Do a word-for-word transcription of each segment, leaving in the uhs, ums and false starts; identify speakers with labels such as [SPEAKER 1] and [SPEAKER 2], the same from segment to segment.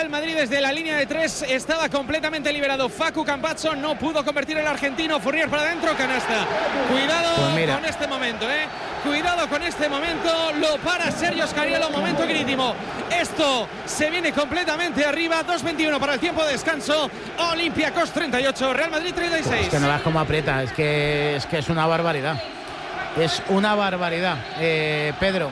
[SPEAKER 1] Real Madrid desde la línea de tres estaba completamente liberado. Facu Campazzo no pudo convertir el argentino. Fournier para adentro, canasta. Cuidado pues con este momento, eh. Cuidado con este momento. Lo para Sergio Scariolo, momento crítico. Esto se viene completamente arriba. dos veintiuno para el tiempo de descanso. Olympiacos treinta y ocho, Real Madrid treinta y seis.
[SPEAKER 2] Es que no veas cómo aprieta. Es que es, que es una barbaridad. Es una barbaridad. Eh, Pedro.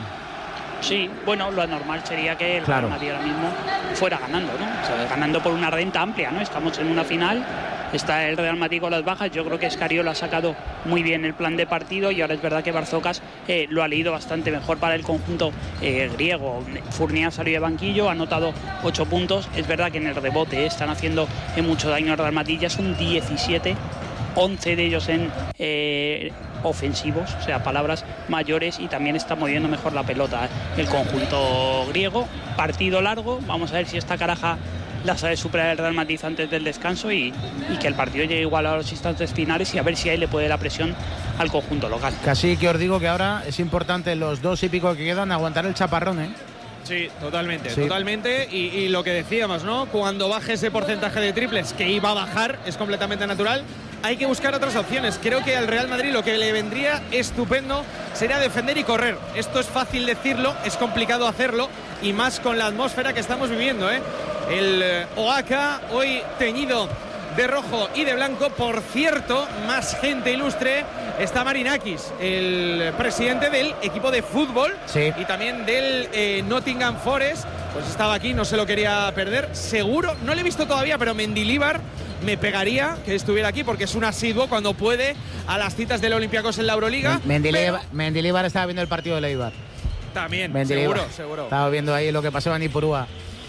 [SPEAKER 3] Sí, bueno, lo normal sería que el
[SPEAKER 2] claro.
[SPEAKER 3] Real Madrid ahora mismo fuera ganando, ¿no? O sea, ganando por una renta amplia, ¿no? Estamos en una final, está el Real Madrid con las bajas. Yo creo que Scariolo ha sacado muy bien el plan de partido y ahora es verdad que Barzocas eh, lo ha leído bastante mejor para el conjunto eh, griego. Fournier salió de banquillo, ha anotado ocho puntos. Es verdad que en el rebote eh, están haciendo eh, mucho daño al Real Madrid, ya son diecisiete, once de ellos en eh, ofensivos, o sea, palabras mayores, y también está moviendo mejor la pelota el conjunto griego. Partido largo, vamos a ver si esta caraja la sabe superar el Real Madrid antes del descanso y, y que el partido llegue igual a los instantes finales y a ver si ahí le puede la presión al conjunto local.
[SPEAKER 2] Casi que os digo que ahora es importante los dos y pico que quedan aguantar el chaparrón, ¿eh?
[SPEAKER 1] Sí, totalmente,
[SPEAKER 2] sí.
[SPEAKER 1] totalmente. Y, y lo que decíamos, ¿no? Cuando baje ese porcentaje de triples, que iba a bajar, es completamente natural, hay que buscar otras opciones. Creo que al Real Madrid lo que le vendría estupendo sería defender y correr. Esto es fácil decirlo, es complicado hacerlo, y más con la atmósfera que estamos viviendo, ¿eh? El eh, Oaxaca hoy teñido de rojo y de blanco. Por cierto, más gente ilustre, está Marinakis, el presidente del equipo de fútbol,
[SPEAKER 2] sí.
[SPEAKER 1] y también del eh, Nottingham Forest. Pues estaba aquí, no se lo quería perder. Seguro, no le he visto todavía, pero Mendilibar me pegaría que estuviera aquí porque es un asiduo cuando puede a las citas del Olympiacos en la Euroliga.
[SPEAKER 2] Mendilibar, pero... Mendilibar estaba viendo el partido de Eibar.
[SPEAKER 1] También,
[SPEAKER 2] Mendilibar.
[SPEAKER 1] seguro, seguro.
[SPEAKER 2] Estaba viendo ahí lo que pasaba en Ipurúa.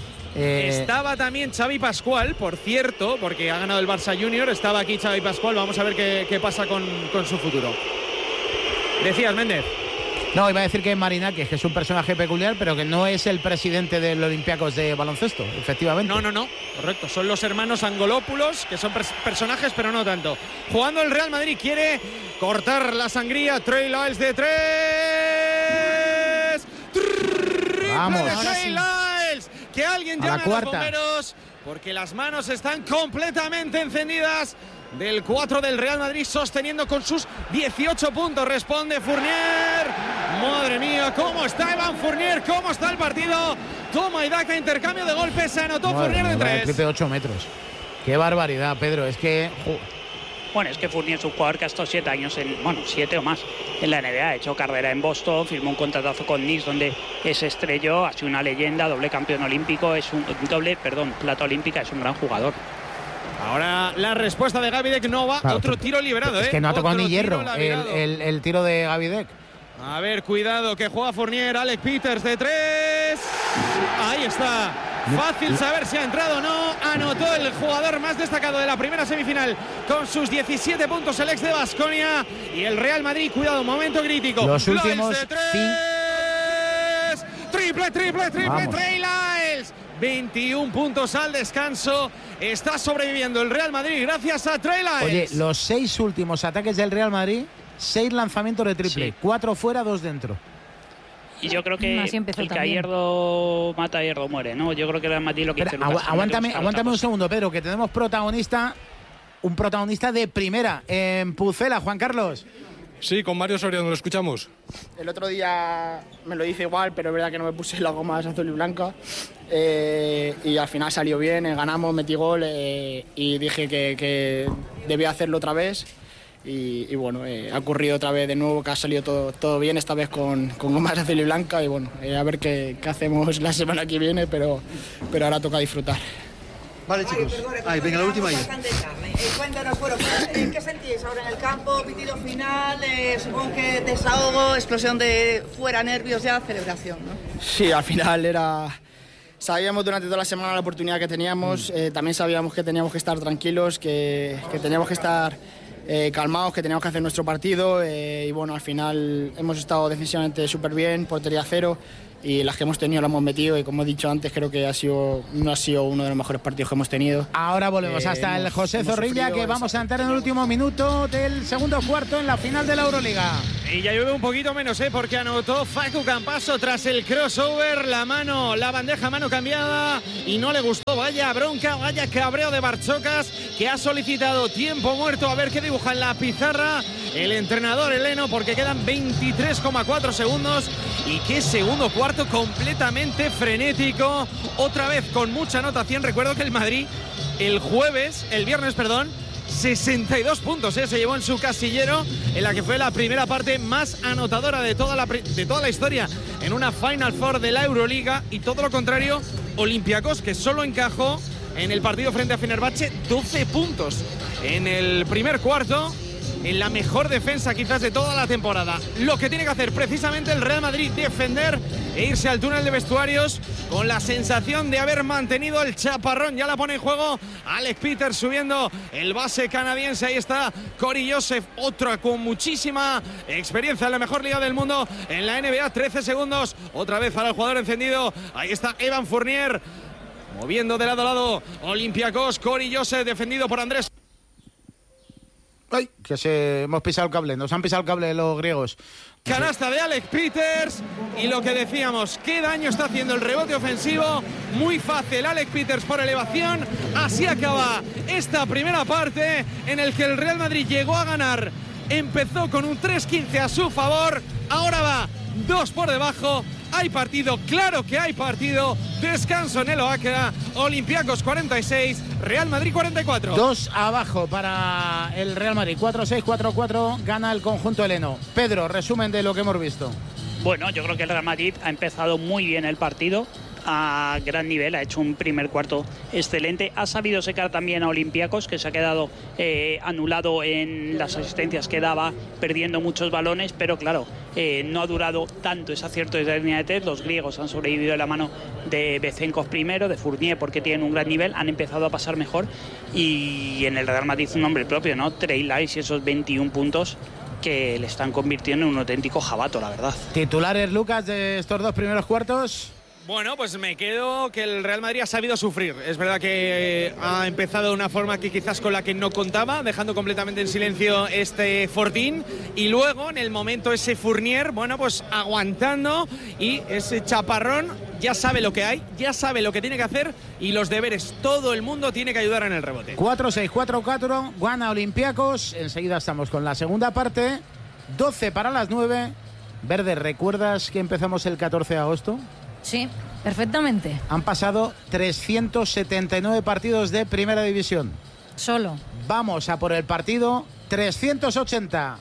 [SPEAKER 1] Eh... Estaba también Xavi Pascual, por cierto, porque ha ganado el Barça Junior. Estaba aquí Xavi Pascual, vamos a ver qué, qué pasa con, con su futuro. Decías, Méndez.
[SPEAKER 2] No, iba a decir que es Marinakis, que es un personaje peculiar, pero que no es el presidente del Olympiacos de baloncesto, efectivamente.
[SPEAKER 1] No, no, no, correcto. Son los hermanos Angolópulos, que son pers personajes, pero no tanto. Jugando el Real Madrid, quiere cortar la sangría. Trey Lyles de tres.
[SPEAKER 2] Vamos.
[SPEAKER 1] De Trey Lyles. Que alguien llame a, a los bomberos, porque las manos están completamente encendidas. Del cuatro del Real Madrid, sosteniendo con sus dieciocho puntos. Responde Fournier. Madre mía, cómo está Evan Fournier, cómo está el partido. Toma y daca, intercambio de golpes. Se anotó Madre Fournier de tres.
[SPEAKER 2] Triple de ocho metros. Qué barbaridad, Pedro. Es que...
[SPEAKER 3] Bueno, es que Fournier es un jugador que ha estado siete años, en, bueno, siete o más en la N B A. Ha hecho carrera en Boston, firmó un contratazo con Knicks donde es estrelló, ha sido una leyenda, doble campeón olímpico, es un doble, perdón, plata olímpica, es un gran jugador.
[SPEAKER 1] Ahora la respuesta de Gavidec no va. Claro, otro tiro liberado,
[SPEAKER 2] es
[SPEAKER 1] ¿eh?
[SPEAKER 2] que no ha tocado
[SPEAKER 1] otro
[SPEAKER 2] ni hierro el, el, el tiro de Gavidec.
[SPEAKER 1] A ver, cuidado, que juega Fournier. Alec Peters de tres. Ahí está. Fácil saber si ha entrado o no. Anotó el jugador más destacado de la primera semifinal con sus diecisiete puntos, el ex de Baskonia. Y el Real Madrid, cuidado, momento crítico.
[SPEAKER 2] Los últimos
[SPEAKER 1] de tres. Triple, triple, triple, Trey Lyles. veintiún puntos al descanso. Está sobreviviendo el Real Madrid gracias a Trey Lyles.
[SPEAKER 2] Oye, los seis últimos ataques del Real Madrid, seis lanzamientos de triple, sí. Cuatro fuera, dos dentro.
[SPEAKER 3] Y yo creo que el que a hierro mata, a hierro muere, ¿no? Yo creo que el Real Madrid lo que
[SPEAKER 2] Pero, agu aguántame, aguántame un segundo, Pedro, que tenemos protagonista, un protagonista de primera en Pucela, Juan Carlos.
[SPEAKER 4] Sí, con Mario Soriano, lo escuchamos.
[SPEAKER 5] El otro día me lo hice igual, pero es verdad que no me puse la goma azul y blanca. Eh, y al final salió bien, eh, ganamos, metí gol eh, y dije que, que debía hacerlo otra vez. Y, y bueno, eh, ha ocurrido otra vez de nuevo, que ha salido todo, todo bien, esta vez con, con goma azul y blanca. Y bueno, eh, a ver qué, qué hacemos la semana que viene, pero, pero ahora toca disfrutar.
[SPEAKER 6] Vale, chicos. Ay, venga, la última ahí.
[SPEAKER 7] Eh, cuéntanos, bueno, ¿en qué sentís ahora en el campo? Pitido final, eh, supongo que desahogo, explosión de fuera, nervios ya, celebración, ¿no?
[SPEAKER 5] Sí, al final era... Sabíamos durante toda la semana la oportunidad que teníamos, eh, también sabíamos que teníamos que estar tranquilos, que, que teníamos que estar eh, calmados, que teníamos que hacer nuestro partido eh, y bueno, al final hemos estado defensivamente súper bien, portería cero. y las que hemos tenido las hemos metido, y como he dicho antes, creo que ha sido, no ha sido uno de los mejores partidos que hemos tenido.
[SPEAKER 2] Ahora volvemos eh, hasta hemos, el José Zorrilla, que vamos a entrar en el último minuto del segundo cuarto en la final de la Euroliga.
[SPEAKER 1] Y ya llueve un poquito menos, ¿eh? Porque anotó Facu Campaso tras el crossover, la mano, la bandeja mano cambiada, y no le gustó. Vaya bronca, vaya cabreo de Bartzocas, que ha solicitado tiempo muerto, a ver qué dibuja en la pizarra el entrenador heleno, porque quedan veintitrés coma cuatro segundos. Y qué segundo cuarto completamente frenético, otra vez con mucha anotación. Recuerdo que el Madrid el jueves, el viernes, perdón, sesenta y dos puntos, ¿eh? Se llevó en su casillero, en la que fue la primera parte más anotadora de toda la, de toda la historia en una Final Four de la Euroliga. Y todo lo contrario, Olympiacos, que solo encajó en el partido frente a Fenerbahce doce puntos en el primer cuarto, en la mejor defensa quizás de toda la temporada. Lo que tiene que hacer precisamente el Real Madrid, defender e irse al túnel de vestuarios con la sensación de haber mantenido el chaparrón. Ya la pone en juego Alex Peters subiendo el base canadiense. Ahí está Corey Joseph, otra con muchísima experiencia en la mejor liga del mundo, en la N B A. trece segundos, otra vez para el jugador encendido. Ahí está Evan Fournier moviendo de lado a lado. Olympiacos, Corey Joseph defendido por Andrés.
[SPEAKER 2] Ay, que se hemos pisado el cable, nos han pisado el cable los griegos.
[SPEAKER 1] Canasta de Alex Peters, y lo que decíamos, qué daño está haciendo el rebote ofensivo. Muy fácil Alex Peters por elevación. Así acaba esta primera parte, en el que el Real Madrid llegó a ganar. Empezó con un tres quince a su favor, ahora va dos por debajo. Hay partido, claro que hay partido. Descanso en el Oaca. Olympiacos cuarenta y seis, Real Madrid cuarenta y cuatro.
[SPEAKER 2] Dos abajo para el Real Madrid. cuatro seis, cuatro cuatro, gana el conjunto heleno. Pedro, resumen de lo que hemos visto.
[SPEAKER 3] Bueno, yo creo que el Real Madrid ha empezado muy bien el partido, a gran nivel, ha hecho un primer cuarto excelente, ha sabido secar también a Olympiacos, que se ha quedado eh, anulado en las asistencias que daba, perdiendo muchos balones, pero claro, eh, no ha durado tanto ese acierto desde la línea de tres. Los griegos han sobrevivido de la mano de Bezenkov primero, de Fournier, porque tienen un gran nivel, han empezado a pasar mejor, y en el Real Madrid un nombre propio, ¿no? Trey Lyles y esos veintiún puntos que le están convirtiendo en un auténtico jabato, la verdad.
[SPEAKER 2] Titulares, Lucas, de estos dos primeros cuartos.
[SPEAKER 1] Bueno, pues me quedo que el Real Madrid ha sabido sufrir. Es verdad que ha empezado de una forma que quizás con la que no contaba, dejando completamente en silencio este Fortín, y luego en el momento ese Fournier, bueno, pues aguantando, y ese chaparrón ya sabe lo que hay, ya sabe lo que tiene que hacer, y los deberes. Todo el mundo tiene que ayudar en el rebote.
[SPEAKER 2] cuatro seis, cuatro cuatro, gana Olympiacos. Enseguida estamos con la segunda parte. doce para las nueve. Verde, ¿recuerdas que empezamos el catorce de agosto?
[SPEAKER 8] Sí, perfectamente.
[SPEAKER 2] Han pasado trescientos setenta y nueve partidos de primera división.
[SPEAKER 8] Solo.
[SPEAKER 2] Vamos a por el partido trescientos ochenta.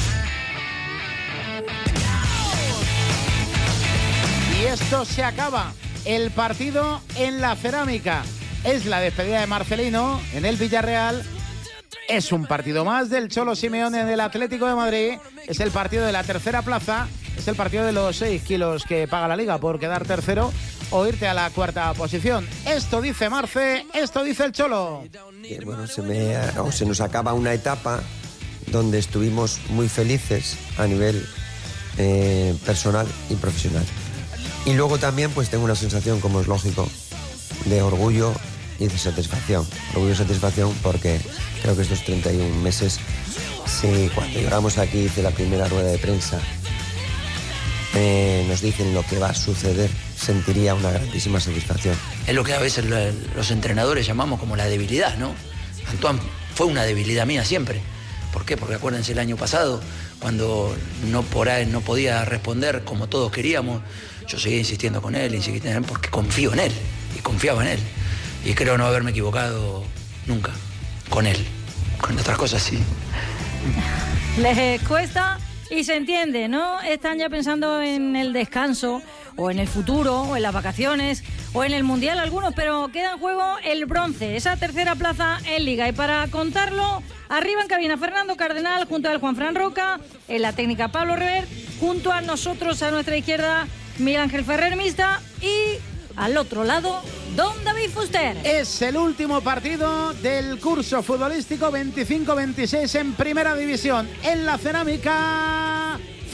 [SPEAKER 2] Y esto se acaba. El partido en la Cerámica. Es la despedida de Marcelino en el Villarreal. Es un partido más del Cholo Simeone en el Atlético de Madrid. Es el partido de la tercera plaza. Es el partido de los seis kilos que paga la Liga por quedar tercero o irte a la cuarta posición. Esto dice Marce, esto dice el Cholo.
[SPEAKER 9] Eh, bueno, se, me, o se nos acaba una etapa donde estuvimos muy felices a nivel eh, personal y profesional. Y luego también pues tengo una sensación, como es lógico, de orgullo y de satisfacción. Orgullo y satisfacción porque creo que estos treinta y un meses, sí, cuando llegamos aquí, hice la primera rueda de prensa, Eh, nos dicen lo que va a suceder, sentiría una grandísima satisfacción.
[SPEAKER 10] Es lo que a veces los entrenadores llamamos como la debilidad, ¿no? Antoine fue una debilidad mía siempre. ¿Por qué? Porque acuérdense el año pasado, cuando no, por ahí, no podía responder como todos queríamos, yo seguía insistiendo con él, insistiendo en él, porque confío en él, y confiaba en él. Y creo no haberme equivocado nunca con él. Con otras cosas sí.
[SPEAKER 8] Les cuesta... Y se entiende, ¿no? Están ya pensando en el descanso, o en el futuro, o en las vacaciones, o en el Mundial algunos, pero queda en juego el bronce, esa tercera plaza en Liga. Y para contarlo, arriba en cabina Fernando Cardenal, junto al Juanfran Roca, en la técnica Pablo Revert, junto a nosotros a nuestra izquierda Miguel Ángel Ferrer Mista, y al otro lado Don David Fuster.
[SPEAKER 2] Es el último partido del curso futbolístico veinticinco veintiséis en Primera División. En la Cerámica,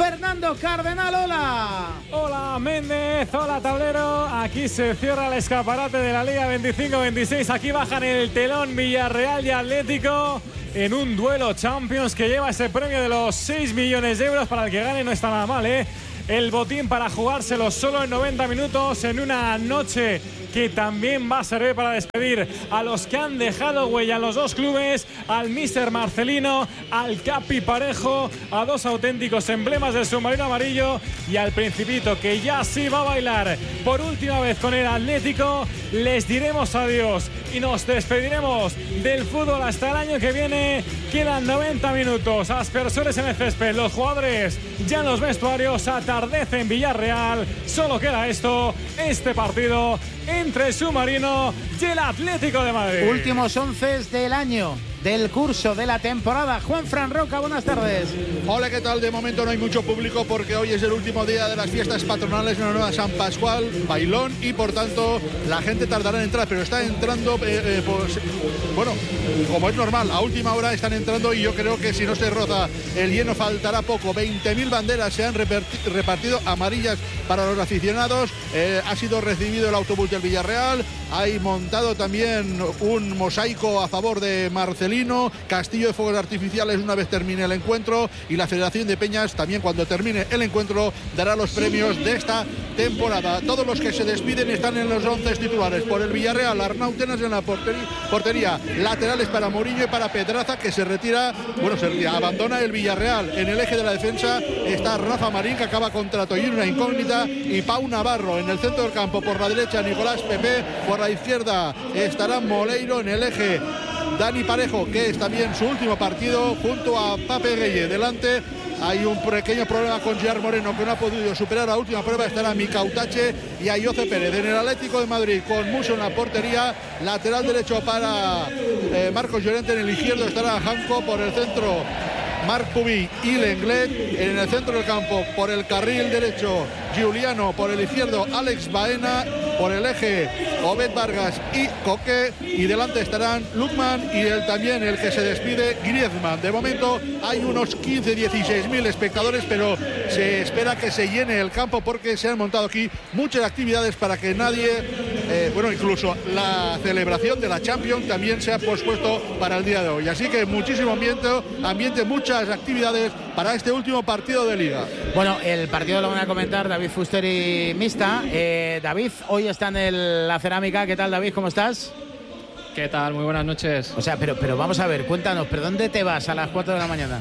[SPEAKER 2] Fernando Cardenal, hola.
[SPEAKER 11] Hola Méndez, hola tablero. Aquí se cierra el escaparate de la Liga veinticinco veintiséis. Aquí bajan el telón Villarreal y Atlético en un duelo Champions que lleva ese premio de los seis millones de euros. Para el que gane no está nada mal, ¿eh? El botín para jugárselo solo en noventa minutos en una noche que también va a servir para despedir a los que han dejado huella en los dos clubes, al míster Marcelino, al Capi Parejo, a dos auténticos emblemas del submarino amarillo y al Principito, que ya sí va a bailar por última vez con el Atlético. Les diremos adiós y nos despediremos del fútbol hasta el año que viene. Quedan noventa minutos, aspersores en el césped, los jugadores ya en los vestuarios, atardece en Villarreal. Solo queda esto, este partido entre el Submarino y el Atlético de Madrid.
[SPEAKER 2] Últimos once del año, del curso, de la temporada. Juan Fran Roca, buenas tardes.
[SPEAKER 6] Hola, ¿qué tal? De momento no hay mucho público porque hoy es el último día de las fiestas patronales en la nueva San Pascual, bailón, y por tanto la gente tardará en entrar, pero está entrando, eh, eh, pues, bueno, como es normal, a última hora están entrando y yo creo que si no se roza el lleno faltará poco. veinte mil banderas se han repartido, amarillas para los aficionados. Eh, ha sido recibido el autobús del Villarreal, hay montado también un mosaico a favor de Marcelino, castillo de fuegos artificiales una vez termine el encuentro, y la Federación de Peñas también, cuando termine el encuentro, dará los premios de esta temporada. Todos los que se despiden están en los once titulares. Por el Villarreal, Arnau Tenas en la portería, portería, laterales para Mourinho y para Pedraza, que se retira, bueno, se retira, abandona el Villarreal. En el eje de la defensa está Rafa Marín, que acaba contrato y una incógnita, y Pau Navarro. En el centro del campo, por la derecha, Nicolás Pepe, por la izquierda estará Moleiro. En el eje, Dani Parejo, que es también su último partido, junto a Pape Gueye. Delante hay un pequeño problema con Gerard Moreno, que no ha podido superar la última prueba. Estará Mika Utache y Ayoce Pérez. En el Atlético de Madrid, con Muso en la portería, lateral derecho para eh, Marcos Llorente. En el izquierdo estará Janko, por el centro Marc Pubi y Lenglet. En el centro del campo, por el carril derecho, Giuliano, por el izquierdo Alex Baena, por el eje Obed Vargas y Coque, y delante estarán Lukman y el, también el que se despide, Griezmann. De momento hay unos quince a dieciséis mil espectadores, pero se espera que se llene el campo porque se han montado aquí muchas actividades para que nadie, eh, bueno, incluso la celebración de la Champions también se ha pospuesto para el día de hoy. Así que muchísimo ambiente, ambiente, muchas actividades para este último partido de Liga.
[SPEAKER 2] Bueno, el partido lo van a comentar David Fuster y Mista. Eh, David, hoy está en el, la cerámica. ¿Qué tal, David? ¿Cómo estás?
[SPEAKER 12] ¿Qué tal? Muy buenas noches.
[SPEAKER 2] O sea, pero, pero vamos a ver, cuéntanos, ¿pero dónde te vas a las cuatro de la mañana?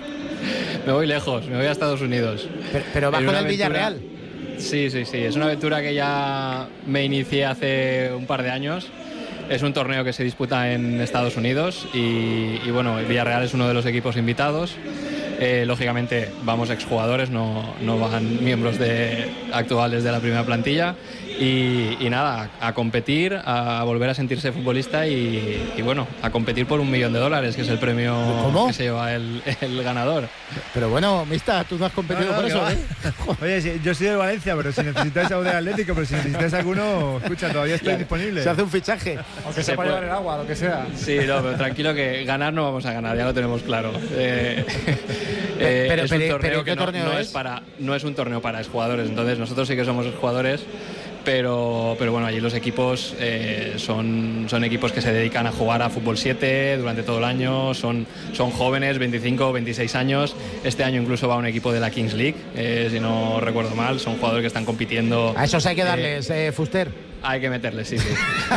[SPEAKER 12] Me voy lejos, me voy a Estados Unidos.
[SPEAKER 2] Pero, pero vas con el Villarreal.
[SPEAKER 12] Sí, sí, sí. Es una aventura que ya me inicié hace un par de años. Es un torneo que se disputa en Estados Unidos y, y bueno, el Villarreal es uno de los equipos invitados. Eh, lógicamente vamos exjugadores, no, no van miembros de, actuales de la primera plantilla. Y, y nada, a competir, a volver a sentirse futbolista y, y bueno, a competir por un millón de dólares, que es el premio
[SPEAKER 2] ¿Cómo?
[SPEAKER 12] que se lleva el, el ganador.
[SPEAKER 2] Pero bueno, Mista, tú no has competido
[SPEAKER 13] no, no,
[SPEAKER 2] por eso, ¿eh?
[SPEAKER 13] Oye, sí, yo soy de Valencia, pero si necesitáis algo de Atlético, pero si necesitáis alguno, escucha, todavía estoy disponible.
[SPEAKER 2] Se hace un fichaje.
[SPEAKER 13] Aunque sea para llevar el agua, lo que sea.
[SPEAKER 12] Sí, no, pero tranquilo que ganar no vamos a ganar, ya lo tenemos claro. Eh, eh,
[SPEAKER 2] pero,
[SPEAKER 12] es un
[SPEAKER 2] pero,
[SPEAKER 12] torneo
[SPEAKER 2] pero, ¿qué
[SPEAKER 12] que no,
[SPEAKER 2] torneo
[SPEAKER 12] no
[SPEAKER 2] es?
[SPEAKER 12] es para, no es un torneo para exjugadores, entonces nosotros sí que somos jugadores. Pero, pero bueno, allí los equipos eh, son, son equipos que se dedican a jugar a fútbol siete durante todo el año, son, son jóvenes, veinticinco, veintiséis años. Este año incluso va un equipo de la Kings League, eh, si no recuerdo mal, son jugadores que están compitiendo.
[SPEAKER 2] A esos hay que darles, eh, eh, Fuster.
[SPEAKER 12] Hay que meterles, sí, sí.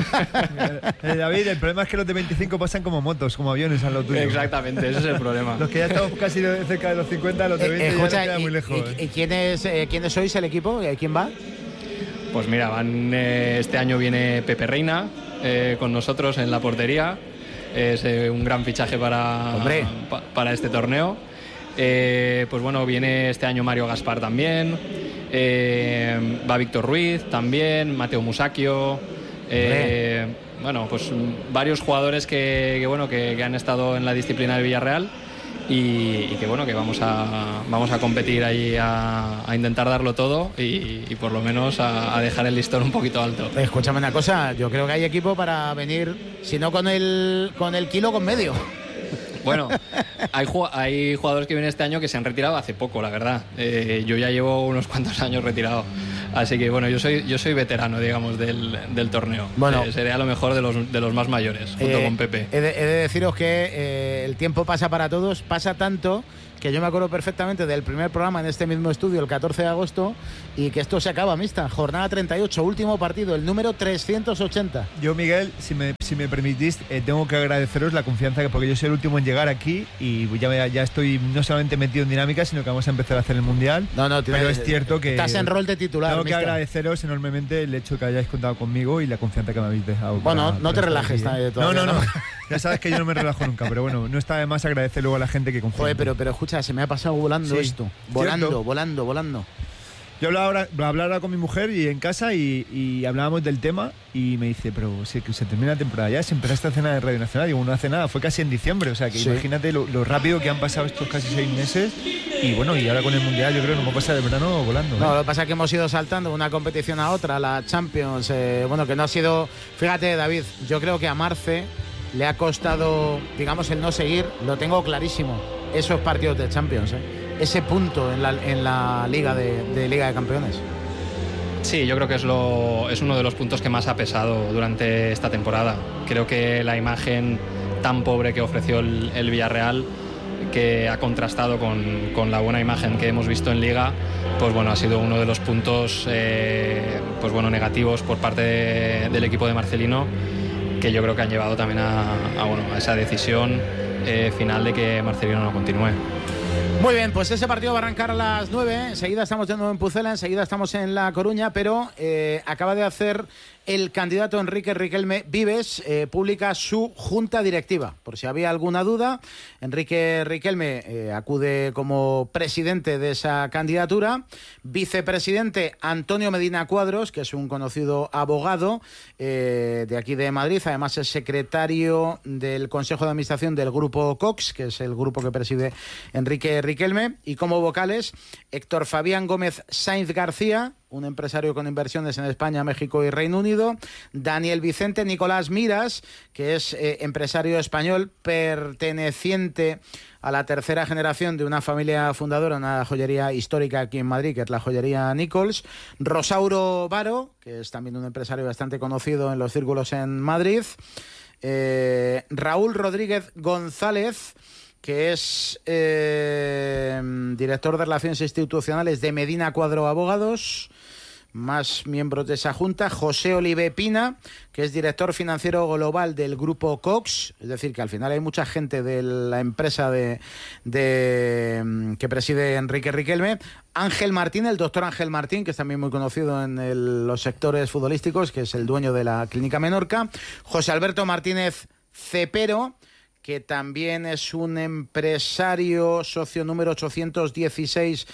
[SPEAKER 13] eh, David, el problema es que los de veinticinco pasan como motos, como aviones a lo tuyo.
[SPEAKER 12] Exactamente, ese es el problema.
[SPEAKER 13] Los que ya estamos casi cerca de los cincuenta, los de veinte eh, eh, ya nos quedan muy lejos.
[SPEAKER 2] ¿Y, y quién es, eh, quiénes sois el equipo? ¿Quién va?
[SPEAKER 12] Pues mira, van, eh, este año viene Pepe Reina eh, con nosotros en la portería. Es eh, un gran fichaje para, pa, para este torneo. Eh, pues bueno, viene este año Mario Gaspar también. Eh, va Víctor Ruiz también, Mateo Musacchio. Eh, bueno, pues varios jugadores que, que, bueno, que, que han estado en la disciplina del Villarreal. Y, y que bueno, que vamos a vamos a competir ahí a, a intentar darlo todo y, y por lo menos a, a dejar el listón un poquito alto.
[SPEAKER 2] Escúchame una cosa, yo creo que hay equipo para venir, si no con el con el kilo, con medio.
[SPEAKER 12] Bueno, hay, hay jugadores que vienen este año que se han retirado hace poco, la verdad. Eh, yo ya llevo unos cuantos años retirado. Así que bueno, yo soy yo soy veterano, digamos, del, del torneo. Bueno, eh, seré a lo mejor de los, de los más mayores, junto
[SPEAKER 2] eh,
[SPEAKER 12] con Pepe.
[SPEAKER 2] He de, he de deciros que eh, el tiempo pasa para todos, pasa tanto que yo me acuerdo perfectamente del primer programa en este mismo estudio, el catorce de agosto, y que esto se acaba, mixta. Jornada treinta y ocho, último partido, el número trescientos ochenta.
[SPEAKER 13] Yo, Miguel, si me, si me permitís, eh, tengo que agradeceros la confianza, porque yo soy el último en llegar aquí y ya, ya estoy no solamente metido en dinámica, sino que vamos a empezar a hacer el Mundial.
[SPEAKER 2] No, no,
[SPEAKER 13] pero es cierto que...
[SPEAKER 2] Estás en rol de titular,
[SPEAKER 13] Tengo que
[SPEAKER 2] mister.
[SPEAKER 13] agradeceros enormemente el hecho que hayáis contado conmigo y la confianza que me habéis dejado.
[SPEAKER 2] Bueno,
[SPEAKER 13] para,
[SPEAKER 2] no
[SPEAKER 13] para
[SPEAKER 2] te relajes
[SPEAKER 13] aquí, ¿eh?
[SPEAKER 2] todavía.
[SPEAKER 13] No, no, no.
[SPEAKER 2] no.
[SPEAKER 13] Ya sabes que yo no me relajo nunca, pero bueno, no está de más agradecer luego a la gente que confía.
[SPEAKER 2] Joder, pero, pero escucha, se me ha pasado volando
[SPEAKER 13] Sí,
[SPEAKER 2] esto. Volando,
[SPEAKER 13] cierto.
[SPEAKER 2] volando, volando.
[SPEAKER 13] Yo hablaba ahora, hablaba ahora con mi mujer y en casa y, y hablábamos del tema y me dice, pero si que se termina la temporada ya, se empezaste a cenar de Radio Nacional. Digo, no hace nada, fue casi en diciembre, o sea que
[SPEAKER 2] Sí.
[SPEAKER 13] imagínate lo, lo rápido que han pasado estos casi seis meses y bueno, y ahora con el Mundial yo creo que nos vamos a pasar el verano volando. ¿eh?
[SPEAKER 2] No, lo que pasa es que hemos ido saltando de una competición a otra, la Champions, eh, bueno, que no ha sido... Fíjate, David, yo creo que a Marce le ha costado, digamos, el no seguir, lo tengo clarísimo, esos partidos de Champions, ¿eh? Ese punto en la, en la Liga de, de Liga de Campeones.
[SPEAKER 12] Sí, yo creo que es, lo, es uno de los puntos que más ha pesado durante esta temporada. Creo que la imagen tan pobre que ofreció el, el Villarreal, que ha contrastado con, con la buena imagen que hemos visto en Liga, pues bueno, ha sido uno de los puntos eh, pues bueno, negativos por parte de, del equipo de Marcelino, que yo creo que han llevado también a, a, bueno, a esa decisión eh, final de que Marcelino no continúe.
[SPEAKER 2] Muy bien, pues ese partido va a arrancar a las nueve. Enseguida estamos de nuevo en Pucela, enseguida estamos en La Coruña, pero eh, acaba de hacer el candidato Enrique Riquelme Vives, eh, publica su junta directiva. Por si había alguna duda, Enrique Riquelme eh, acude como presidente de esa candidatura. Vicepresidente Antonio Medina Cuadros, que es un conocido abogado eh, de aquí de Madrid. Además es secretario del Consejo de Administración del Grupo Cox, que es el grupo que preside Enrique Riquelme. Y como vocales, Héctor Fabián Gómez Sainz García, un empresario con inversiones en España, México y Reino Unido. Daniel Vicente Nicolás Miras, que es eh, empresario español perteneciente a la tercera generación de una familia fundadora, una joyería histórica aquí en Madrid, que es la joyería Nichols. Rosauro Varo, que es también un empresario bastante conocido en los círculos en Madrid. Eh, Raúl Rodríguez González, que es eh, director de Relaciones Institucionales de Medina Cuadro Abogados. Más miembros de esa junta: José Olive Pina, que es director financiero global del Grupo Cox. Es decir, que al final hay mucha gente de la empresa de, de que preside Enrique Riquelme. Ángel Martín, el doctor Ángel Martín, que es también muy conocido en el, los sectores futbolísticos, que es el dueño de la Clínica Menorca. José Alberto Martínez Cepero, que también es un empresario, socio número ochocientos dieciséis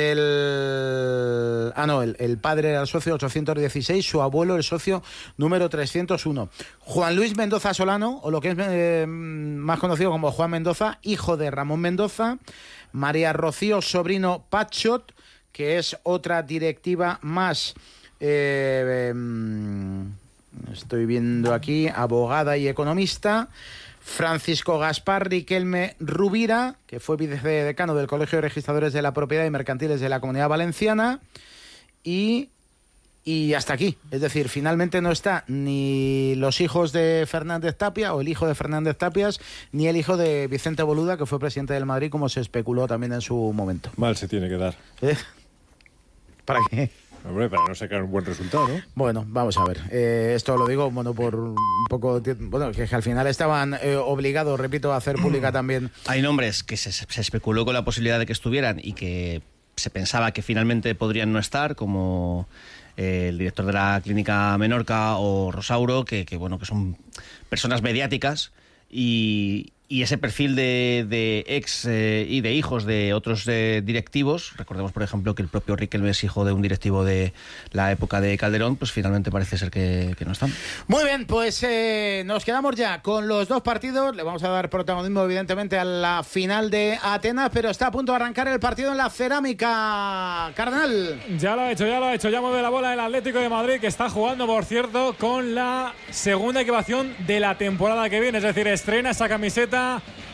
[SPEAKER 2] del... Ah, no, el, el padre era el socio ochocientos dieciséis, su abuelo el socio número trescientos uno. Juan Luis Mendoza Solano, o lo que es eh, más conocido como Juan Mendoza, hijo de Ramón Mendoza. María Rocío Sobrino Pachot, que es otra directiva más... Eh, eh, estoy viendo aquí, abogada y economista. Francisco Gaspar Riquelme Rubira, que fue vicedecano del Colegio de Registradores de la Propiedad y Mercantiles de la Comunidad Valenciana. Y, y hasta aquí. Es decir, finalmente no está ni los hijos de Fernández Tapia, o el hijo de Fernández Tapias, ni el hijo de Vicente Boluda, que fue presidente del Madrid, como se especuló también en su momento.
[SPEAKER 14] Mal se tiene que dar.
[SPEAKER 2] ¿Eh? ¿Para qué?
[SPEAKER 14] Hombre, para no sacar un buen resultado, ¿no?
[SPEAKER 2] Bueno, vamos a ver. Eh, esto lo digo, bueno, por un poco... Bueno, que, que al final estaban eh, obligados, repito, a hacer pública también.
[SPEAKER 15] Hay nombres que se, se especuló con la posibilidad de que estuvieran y que se pensaba que finalmente podrían no estar, como eh, el director de la Clínica Menorca o Rosauro, que, que bueno, que son personas mediáticas y... Y ese perfil de, de ex eh, y de hijos de otros eh, directivos, recordemos por ejemplo que el propio Riquelme es hijo de un directivo de la época de Calderón, pues finalmente parece ser que, que no están.
[SPEAKER 2] Muy bien, pues eh, nos quedamos ya con los dos partidos. Le vamos a dar protagonismo evidentemente a la final de Atenas, pero está a punto de arrancar el partido en la Cerámica. Cardenal.
[SPEAKER 11] Ya lo ha hecho, ya lo ha hecho, ya mueve la bola el Atlético de Madrid, que está jugando, por cierto, con la segunda equipación de la temporada que viene, es decir, estrena esa camiseta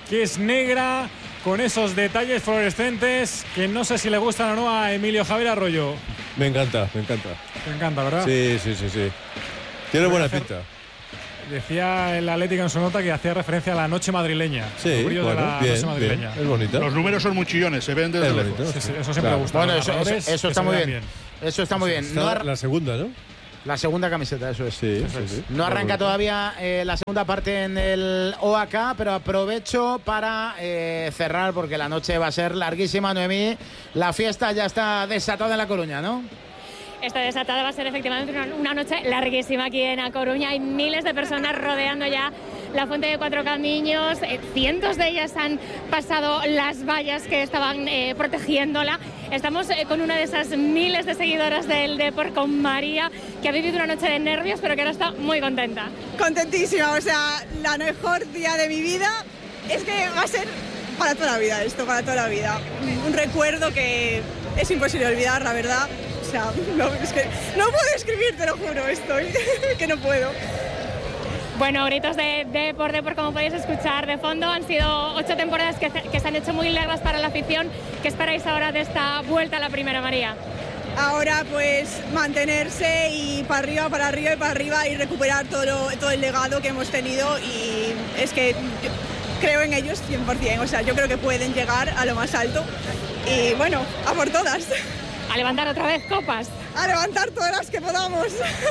[SPEAKER 11] que es negra, con esos detalles fluorescentes que no sé si le gustan o no a Emilio Javier Arroyo.
[SPEAKER 14] Me encanta, me encanta.
[SPEAKER 11] Me encanta, ¿verdad?
[SPEAKER 14] Sí, sí, sí, sí. Tiene buena pinta.
[SPEAKER 11] Decía el Atlético en su nota que hacía referencia a la noche madrileña.
[SPEAKER 14] Sí, bueno,
[SPEAKER 11] de la
[SPEAKER 14] bien,
[SPEAKER 11] noche madrileña.
[SPEAKER 14] bien. Es bonito.
[SPEAKER 6] Los números son muy chillones, se ven desde
[SPEAKER 14] Es
[SPEAKER 6] lejos.
[SPEAKER 14] bonito.
[SPEAKER 11] Sí, sí, eso siempre
[SPEAKER 14] Claro.
[SPEAKER 11] me gusta.
[SPEAKER 2] Bueno,
[SPEAKER 11] Los
[SPEAKER 2] eso, eso-
[SPEAKER 11] narradores
[SPEAKER 2] eso
[SPEAKER 11] que
[SPEAKER 2] está
[SPEAKER 11] se
[SPEAKER 2] muy
[SPEAKER 11] vean
[SPEAKER 2] bien. Eso está muy bien.
[SPEAKER 14] Está
[SPEAKER 2] No ar-
[SPEAKER 14] la segunda, ¿no?
[SPEAKER 2] la segunda camiseta, eso es.
[SPEAKER 14] Sí,
[SPEAKER 2] Eso
[SPEAKER 14] sí,
[SPEAKER 2] es.
[SPEAKER 14] sí.
[SPEAKER 2] No arranca todavía eh, la segunda parte en el O A K, pero aprovecho para eh, cerrar porque la noche va a ser larguísima, Noemí. La fiesta ya está desatada en La Coruña, ¿no?
[SPEAKER 16] Está desatada, va a ser efectivamente una, una noche larguísima aquí en A Coruña. Hay miles de personas rodeando ya la Fuente de Cuatro Camiños. Eh, cientos de ellas han pasado las vallas que estaban eh, protegiéndola. Estamos eh, con una de esas miles de seguidoras del Depor, con María, que ha vivido una noche de nervios, pero que ahora está muy contenta.
[SPEAKER 17] Contentísima, o sea, la mejor día de mi vida. Es que va a ser para toda la vida esto, para toda la vida. Un recuerdo que es imposible olvidar, la verdad. O sea, no, es que no puedo escribir, te lo juro, estoy, que no puedo.
[SPEAKER 16] Bueno, gritos de Depor, Depor, como podéis escuchar de fondo. Han sido ocho temporadas que, que se han hecho muy largas para la afición. ¿Qué esperáis ahora de esta vuelta a la primera, María?
[SPEAKER 17] Ahora pues mantenerse y para arriba, para arriba y para arriba y recuperar todo, lo, todo el legado que hemos tenido, y es que yo creo en ellos cien por cien, o sea, yo creo que pueden llegar a lo más alto y bueno, a por todas.
[SPEAKER 16] A levantar otra vez copas.
[SPEAKER 17] A levantar todas las que podamos.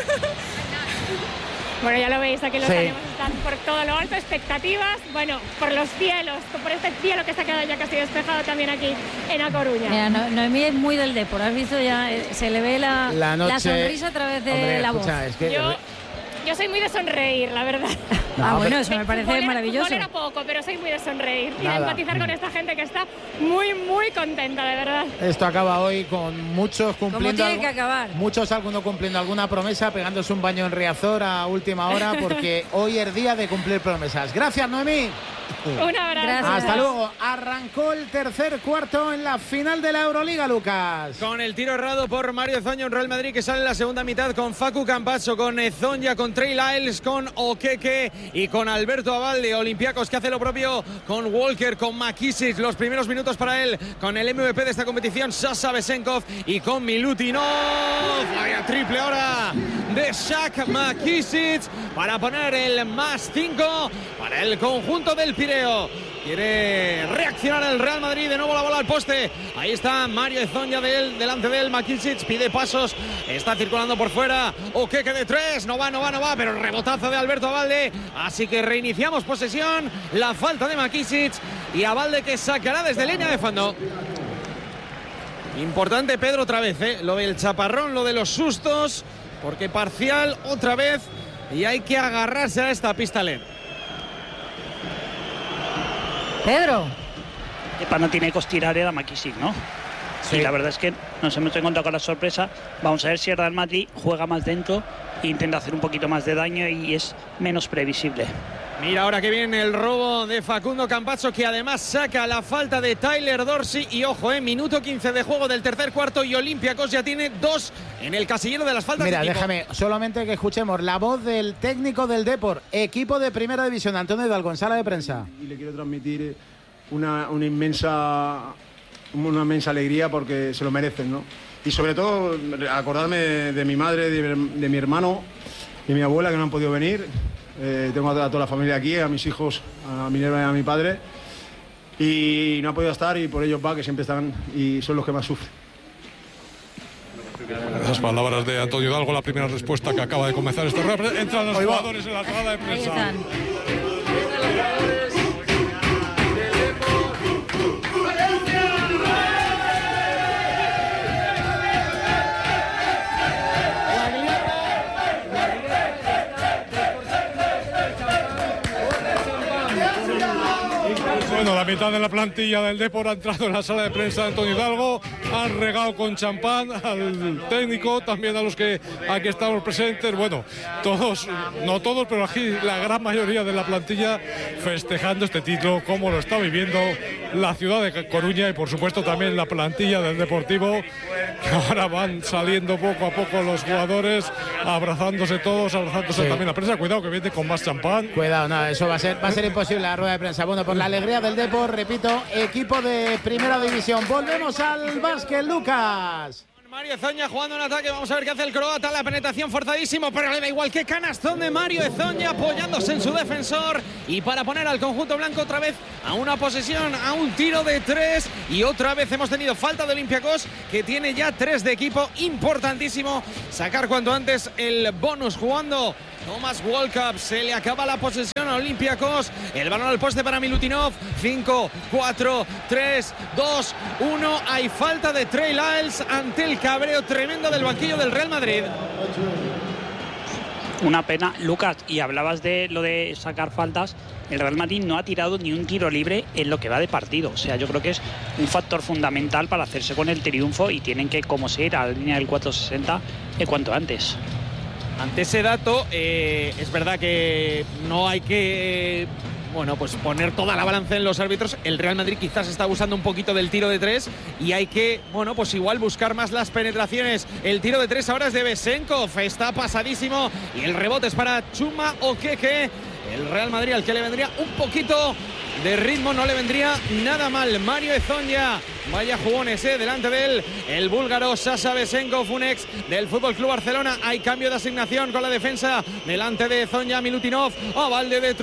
[SPEAKER 16] Bueno, ya lo veis, aquí los
[SPEAKER 2] Sí.
[SPEAKER 16] ánimos están por todo lo alto, expectativas, bueno, por los cielos, por este cielo que se ha quedado ya casi despejado también aquí en A Coruña.
[SPEAKER 8] Mira, no, Noemí es muy del Depor, has visto ya, eh, se le ve la,
[SPEAKER 2] La noche-
[SPEAKER 8] sonrisa a través de
[SPEAKER 2] Hombre,
[SPEAKER 8] la
[SPEAKER 2] escucha,
[SPEAKER 8] voz.
[SPEAKER 2] es que-
[SPEAKER 16] Yo, yo soy muy de sonreír, la verdad.
[SPEAKER 2] No,
[SPEAKER 8] ah, bueno,
[SPEAKER 2] pero-
[SPEAKER 8] eso me parece
[SPEAKER 16] Futbolera-
[SPEAKER 8] maravilloso.
[SPEAKER 16] futbolera poco, pero soy muy de sonreír y de
[SPEAKER 2] Nada.
[SPEAKER 16] empatizar con esta gente que está muy, muy contenta, de verdad.
[SPEAKER 2] Esto acaba hoy con muchos cumpliendo.
[SPEAKER 8] tiene
[SPEAKER 2] algo-
[SPEAKER 8] que acabar.
[SPEAKER 2] Muchos algunos cumpliendo alguna promesa, pegándose un baño en Riazor a última hora, porque hoy es día de cumplir promesas. Gracias, Noemí.
[SPEAKER 16] Un abrazo.
[SPEAKER 8] Gracias.
[SPEAKER 2] Hasta luego. Arrancó el tercer cuarto en la final de la Euroliga, Lucas.
[SPEAKER 1] Con el tiro errado por Mario Ezoña, un Real Madrid que sale en la segunda mitad con Facu Campazzo, con Ezoña, con Trey Lyles, con Okeke y con Alberto Abalde. Olympiacos que hace lo propio con Walker, con McKissick. Los primeros minutos para él, con el M V P de esta competición, Sasha Besenkov, y con Milutinov. Vaya triple ahora de Shaq McKissick para poner el más cinco para el conjunto del Pireo. Quiere reaccionar el Real Madrid, de nuevo la bola al poste. Ahí está Mario Ezoña de él, delante de él. McKissick pide pasos, está circulando por fuera. Okeke de tres, no va, no va, no va, pero el rebotazo de Alberto Abalde. Así que reiniciamos posesión. La falta de McKissick y Abalde que sacará desde línea de fondo. Importante, Pedro, otra vez, ¿eh? Lo del chaparrón, lo de los sustos, porque parcial otra vez y hay que agarrarse a esta pista L E D.
[SPEAKER 8] Pedro.
[SPEAKER 3] Kepa no tiene costirarea a McKissick, ¿no?
[SPEAKER 1] Sí.
[SPEAKER 3] Y la verdad es que nos hemos encontrado con la sorpresa. Vamos a ver si el Real Madrid juega más dentro e intenta hacer un poquito más de daño y es menos previsible.
[SPEAKER 1] Mira ahora que viene el robo de Facundo Campazzo, que además saca la falta de Tyler Dorsey. Y ojo, eh, minuto quince de juego del tercer cuarto y Olympiacos ya tiene dos en el casillero de las faltas.
[SPEAKER 2] Mira,
[SPEAKER 1] de equipo.
[SPEAKER 2] déjame solamente que escuchemos la voz del técnico del Depor, equipo de primera división, Antonio Hidalgo, en sala de prensa.
[SPEAKER 18] Y le quiero transmitir una, una inmensa una inmensa alegría porque se lo merecen, ¿no? Y sobre todo acordarme de, de mi madre, de, de mi hermano y mi abuela que no han podido venir. Eh, tengo a toda la familia aquí, a mis hijos, a Minerva y a mi padre, y no ha podido estar, y por ellos va, que siempre están y son los que más sufren.
[SPEAKER 4] Esas palabras de Antonio Hidalgo, la primera respuesta que acaba de comenzar este rap. Entran los jugadores en la sala de prensa. Bueno, la mitad de la plantilla del Depor ha entrado en la sala de prensa de Antonio Hidalgo, han regado con champán al técnico, también a los que aquí estamos presentes. Bueno, todos, no todos, pero aquí la gran mayoría de la plantilla festejando este título, como lo está viviendo la ciudad de Coruña y por supuesto también la plantilla del Deportivo, que ahora van saliendo poco a poco los jugadores, abrazándose todos, abrazándose
[SPEAKER 2] Sí.
[SPEAKER 4] también la prensa. Cuidado que viene con más champán.
[SPEAKER 2] Cuidado, no, eso va a ser, va a ser imposible la rueda de prensa. Bueno, por la alegría del Depor, repito, equipo de primera división. Volvemos al básquet, Lucas.
[SPEAKER 1] Mario Ezoña jugando un ataque, vamos a ver qué hace el croata, la penetración forzadísimo, pero le da igual, que canastón de Mario Ezoña apoyándose en su defensor y para poner al conjunto blanco otra vez a una posesión, a un tiro de tres y otra vez hemos tenido falta de Olympiacos, que tiene ya tres de equipo, importantísimo sacar cuanto antes el bonus jugando Thomas Walkup. Se le acaba la posesión a Olympiacos, el balón al poste para Milutinov, cinco, cuatro, tres, dos, uno, hay falta de Trey Lyles ante el cabreo tremendo del banquillo del Real Madrid.
[SPEAKER 3] Una pena, Lucas, y hablabas de lo de sacar faltas. El Real Madrid no ha tirado ni un tiro libre en lo que va de partido. O sea, yo creo que es un factor fundamental para hacerse con el triunfo y tienen que, como se ir a la línea del cuatro sesenta eh, cuanto antes.
[SPEAKER 1] Ante ese dato, eh, es verdad que no hay que... Bueno, pues poner toda la balanza en los árbitros. El Real Madrid quizás está abusando un poquito del tiro de tres y hay que, bueno, pues igual buscar más las penetraciones. El tiro de tres ahora es de Besenkov, está pasadísimo y el rebote es para Chuma Okeke. El Real Madrid al que le vendría un poquito de ritmo, no le vendría nada mal. Mario Ezoña, vaya jugones, eh, delante de él el búlgaro Sasha Besenkov, un ex del Fútbol Club Barcelona. Hay cambio de asignación con la defensa delante de Ezoña. Milutinov, a balde de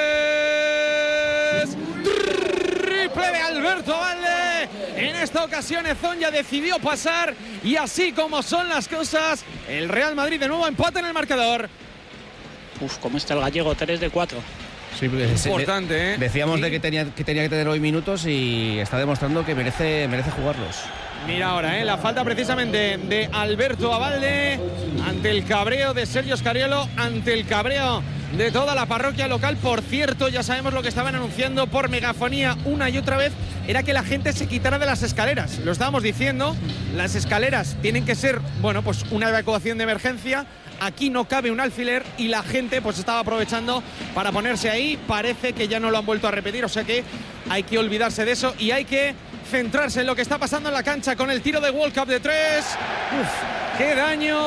[SPEAKER 1] tres, triple de Alberto Valde. En esta ocasión Ezoña decidió pasar y así como son las cosas, el Real Madrid de nuevo empata en el marcador.
[SPEAKER 3] Uf, cómo está el gallego, tres de cuatro.
[SPEAKER 15] Sí, pues,
[SPEAKER 1] importante, ¿eh?
[SPEAKER 15] Decíamos
[SPEAKER 1] Sí.
[SPEAKER 15] de que tenía, que tenía que tener hoy minutos y está demostrando que merece, merece jugarlos.
[SPEAKER 1] Mira ahora, ¿eh? La falta precisamente de Alberto Abalde ante el cabreo de Sergio Scariolo, ante el cabreo de toda la parroquia local. Por cierto, ya sabemos lo que estaban anunciando por megafonía una y otra vez, era que la gente se quitara de las escaleras. Lo estábamos diciendo, las escaleras tienen que ser, bueno, pues una evacuación de emergencia. Aquí no cabe un alfiler y la gente pues estaba aprovechando para ponerse ahí. Parece que ya no lo han vuelto a repetir, o sea que hay que olvidarse de eso y hay que centrarse en lo que está pasando en la cancha con el tiro de World Cup de tres. Uf, qué daño.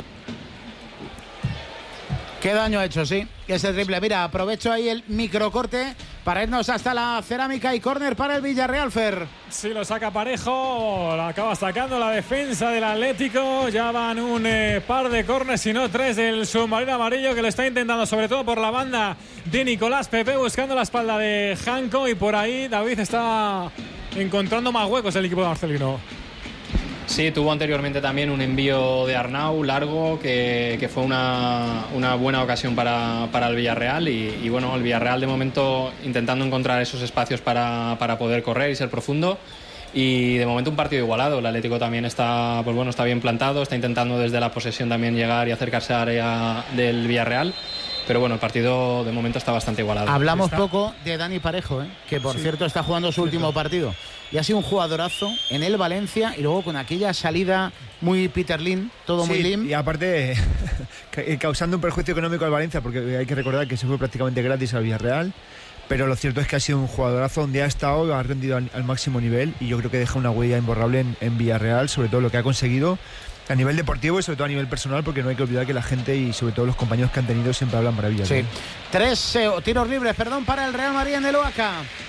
[SPEAKER 2] Qué daño ha hecho, sí, ese triple. Mira, aprovecho ahí el microcorte para irnos hasta la cerámica y córner para el Villarreal, Fer.
[SPEAKER 11] Sí, lo saca parejo, lo acaba sacando la defensa del Atlético. Ya van un eh, par de córners, si no tres, del submarino amarillo, que lo está intentando sobre todo por la banda de Nicolás Pepe, buscando la espalda de Janko, y por ahí David está encontrando más huecos el equipo de Marcelino.
[SPEAKER 12] Sí, tuvo anteriormente también un envío de Arnau largo que, que fue una, una buena ocasión para, para el Villarreal y, y bueno, el Villarreal de momento intentando encontrar esos espacios para, para poder correr y ser profundo, y de momento un partido igualado. El Atlético también está, pues bueno, está bien plantado, está intentando desde la posesión también llegar y acercarse al área del Villarreal, pero bueno, el partido de momento está bastante igualado.
[SPEAKER 2] Hablamos
[SPEAKER 12] Está...
[SPEAKER 2] poco de Dani Parejo, ¿eh? Que por
[SPEAKER 12] Sí.
[SPEAKER 2] cierto está jugando su último partido y ha sido un jugadorazo en el Valencia, y luego con aquella salida muy Peter Lim, todo
[SPEAKER 13] Sí,
[SPEAKER 2] muy lim.
[SPEAKER 13] Y aparte ca- causando un perjuicio económico al Valencia, porque hay que recordar que se fue prácticamente gratis al Villarreal, pero lo cierto es que ha sido un jugadorazo donde ha estado, ha rendido al, al máximo nivel, y yo creo que deja una huella imborrable en, en Villarreal, sobre todo lo que ha conseguido a nivel deportivo y sobre todo a nivel personal, porque no hay que olvidar que la gente y sobre todo los compañeros que han tenido siempre hablan maravillas.
[SPEAKER 2] Sí.
[SPEAKER 13] ¿eh?
[SPEAKER 2] Tres eh, tiros libres, perdón, para el Real Madrid en el O A C A.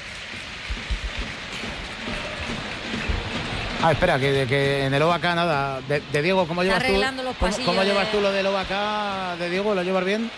[SPEAKER 2] Ah, espera, que, que en el O A C A nada. De, de Diego, ¿cómo llevas tú?
[SPEAKER 8] arreglando los
[SPEAKER 2] ¿Cómo,
[SPEAKER 8] pasillos
[SPEAKER 2] cómo
[SPEAKER 8] de-
[SPEAKER 2] llevas tú lo del O A C A de Diego? ¿Lo llevas bien?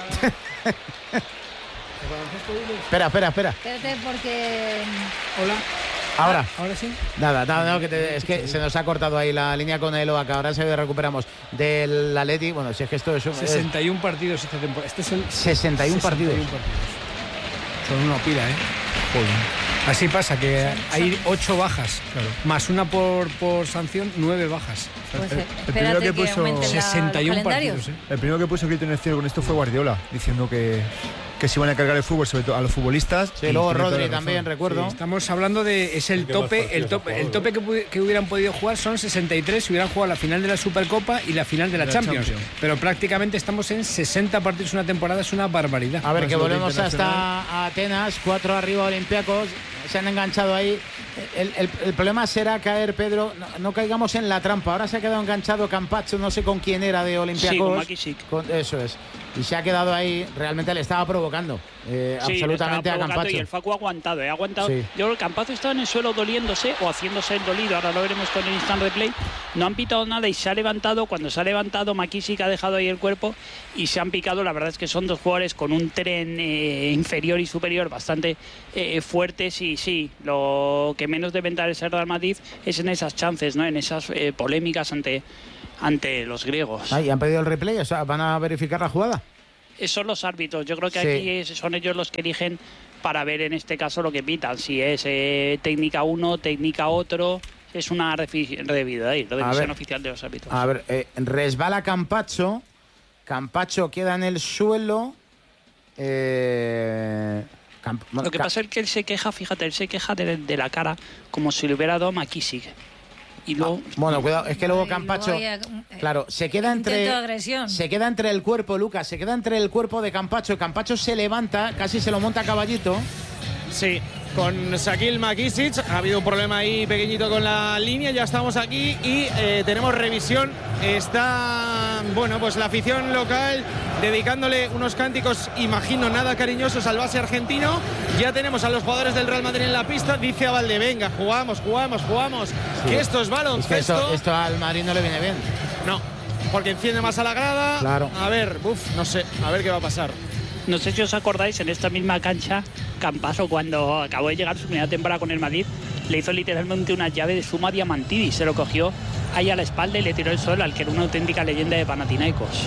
[SPEAKER 2] Espera, espera, espera.
[SPEAKER 8] Espérate porque...
[SPEAKER 19] Hola.
[SPEAKER 2] Ahora.
[SPEAKER 19] Ahora sí.
[SPEAKER 2] Nada, nada, no, que te- es que se nos ha cortado ahí la línea con el O A C A. Ahora se recuperamos del Atleti. Bueno, si es que esto es un... es
[SPEAKER 19] sesenta y uno partidos esta temporada. Este es el
[SPEAKER 2] sesenta y uno partidos.
[SPEAKER 19] Son una pila, ¿eh? Joder. Así pasa, que hay ocho bajas, más una por, por sanción, nueve bajas.
[SPEAKER 8] Pues,
[SPEAKER 13] El-
[SPEAKER 8] eh,
[SPEAKER 13] el primero
[SPEAKER 8] espérate
[SPEAKER 13] que
[SPEAKER 8] que
[SPEAKER 13] puso
[SPEAKER 8] aumenten la-
[SPEAKER 19] sesenta y uno
[SPEAKER 8] los calendarios.
[SPEAKER 19] partidos, ¿eh?
[SPEAKER 13] El primero que puso grito en el cielo con esto fue Guardiola, diciendo que que se iban a cargar el fútbol, sobre todo a los futbolistas.
[SPEAKER 2] Sí, luego Rodri también, recuerdo.
[SPEAKER 19] Sí, estamos hablando de, es el tope, el tope, el tope que, que hubieran podido jugar son sesenta y tres si hubieran jugado la final de la Supercopa y la final de la, la Champions. Champions. Pero prácticamente estamos en sesenta partidos una temporada, es una barbaridad.
[SPEAKER 2] A ver, que volvemos hasta Atenas, cuatro arriba Olympiacos, se han enganchado ahí. El, el, el problema será caer, Pedro, no, no caigamos en la trampa. Ahora se ha quedado enganchado Campazzo, no sé con quién era de Olympiacos.
[SPEAKER 3] Sí, con Makisic.
[SPEAKER 2] Con, eso es. Y se ha quedado ahí, realmente le estaba provocando eh,
[SPEAKER 3] sí,
[SPEAKER 2] absolutamente
[SPEAKER 3] estaba
[SPEAKER 2] a Campazzo.
[SPEAKER 3] Y el Facu ha aguantado, ¿eh? ha aguantado.
[SPEAKER 2] Sí.
[SPEAKER 3] Yo creo que Campazzo estaba en el suelo doliéndose o haciéndose el dolido, ahora lo veremos con el instant replay. No han pitado nada y se ha levantado. Cuando se ha levantado, Makisic ha dejado ahí el cuerpo y se han picado. La verdad es que son dos jugadores con un tren eh, inferior y superior bastante eh, fuertes y sí, lo que menos debe entrar el Real Madrid es en esas chances, ¿no? En esas eh, polémicas ante, ante los griegos.
[SPEAKER 2] Ah, ¿y han pedido el replay? O sea, ¿van a verificar la jugada?
[SPEAKER 3] Son los árbitros, yo creo que
[SPEAKER 2] sí.
[SPEAKER 3] aquí es, son ellos los que eligen para ver en este caso lo que pitan, si es eh, técnica uno, técnica otro, es una revisión oficial de los árbitros.
[SPEAKER 2] A ver, eh, resbala Campazzo, Campazzo queda en el suelo. Eh, Camp
[SPEAKER 3] lo que pasa es que él se queja, fíjate, él se queja de, de la cara como si le hubiera dado Makisic. Y luego,
[SPEAKER 2] ah, bueno, cuidado, es que luego Campazzo,
[SPEAKER 8] luego hay,
[SPEAKER 2] claro, se queda entre se queda entre el cuerpo, Lucas, se queda entre el cuerpo de Campazzo. Campazzo se levanta, casi se lo monta a caballito.
[SPEAKER 1] Sí, con Shaquille Makisic ha habido un problema ahí pequeñito con la línea, ya estamos aquí y eh, tenemos revisión. Está, bueno, pues la afición local dedicándole unos cánticos, imagino, nada cariñosos al base argentino. Ya tenemos a los jugadores del Real Madrid en la pista. Dice a Valde, venga, jugamos, jugamos, jugamos, sí. que esto es baloncesto.
[SPEAKER 2] Es que esto, esto al Madrid no le viene bien.
[SPEAKER 1] No, porque enciende más a la grada.
[SPEAKER 2] Claro.
[SPEAKER 1] A ver, uf, no sé, a ver qué va a pasar.
[SPEAKER 3] No sé si os acordáis, en esta misma cancha, Campazzo, cuando acabó de llegar su primera temporada con el Madrid, le hizo literalmente una llave de Suma Diamantidis. Se lo cogió ahí a la espalda y le tiró el suelo al que era una auténtica leyenda de Panathinaikos.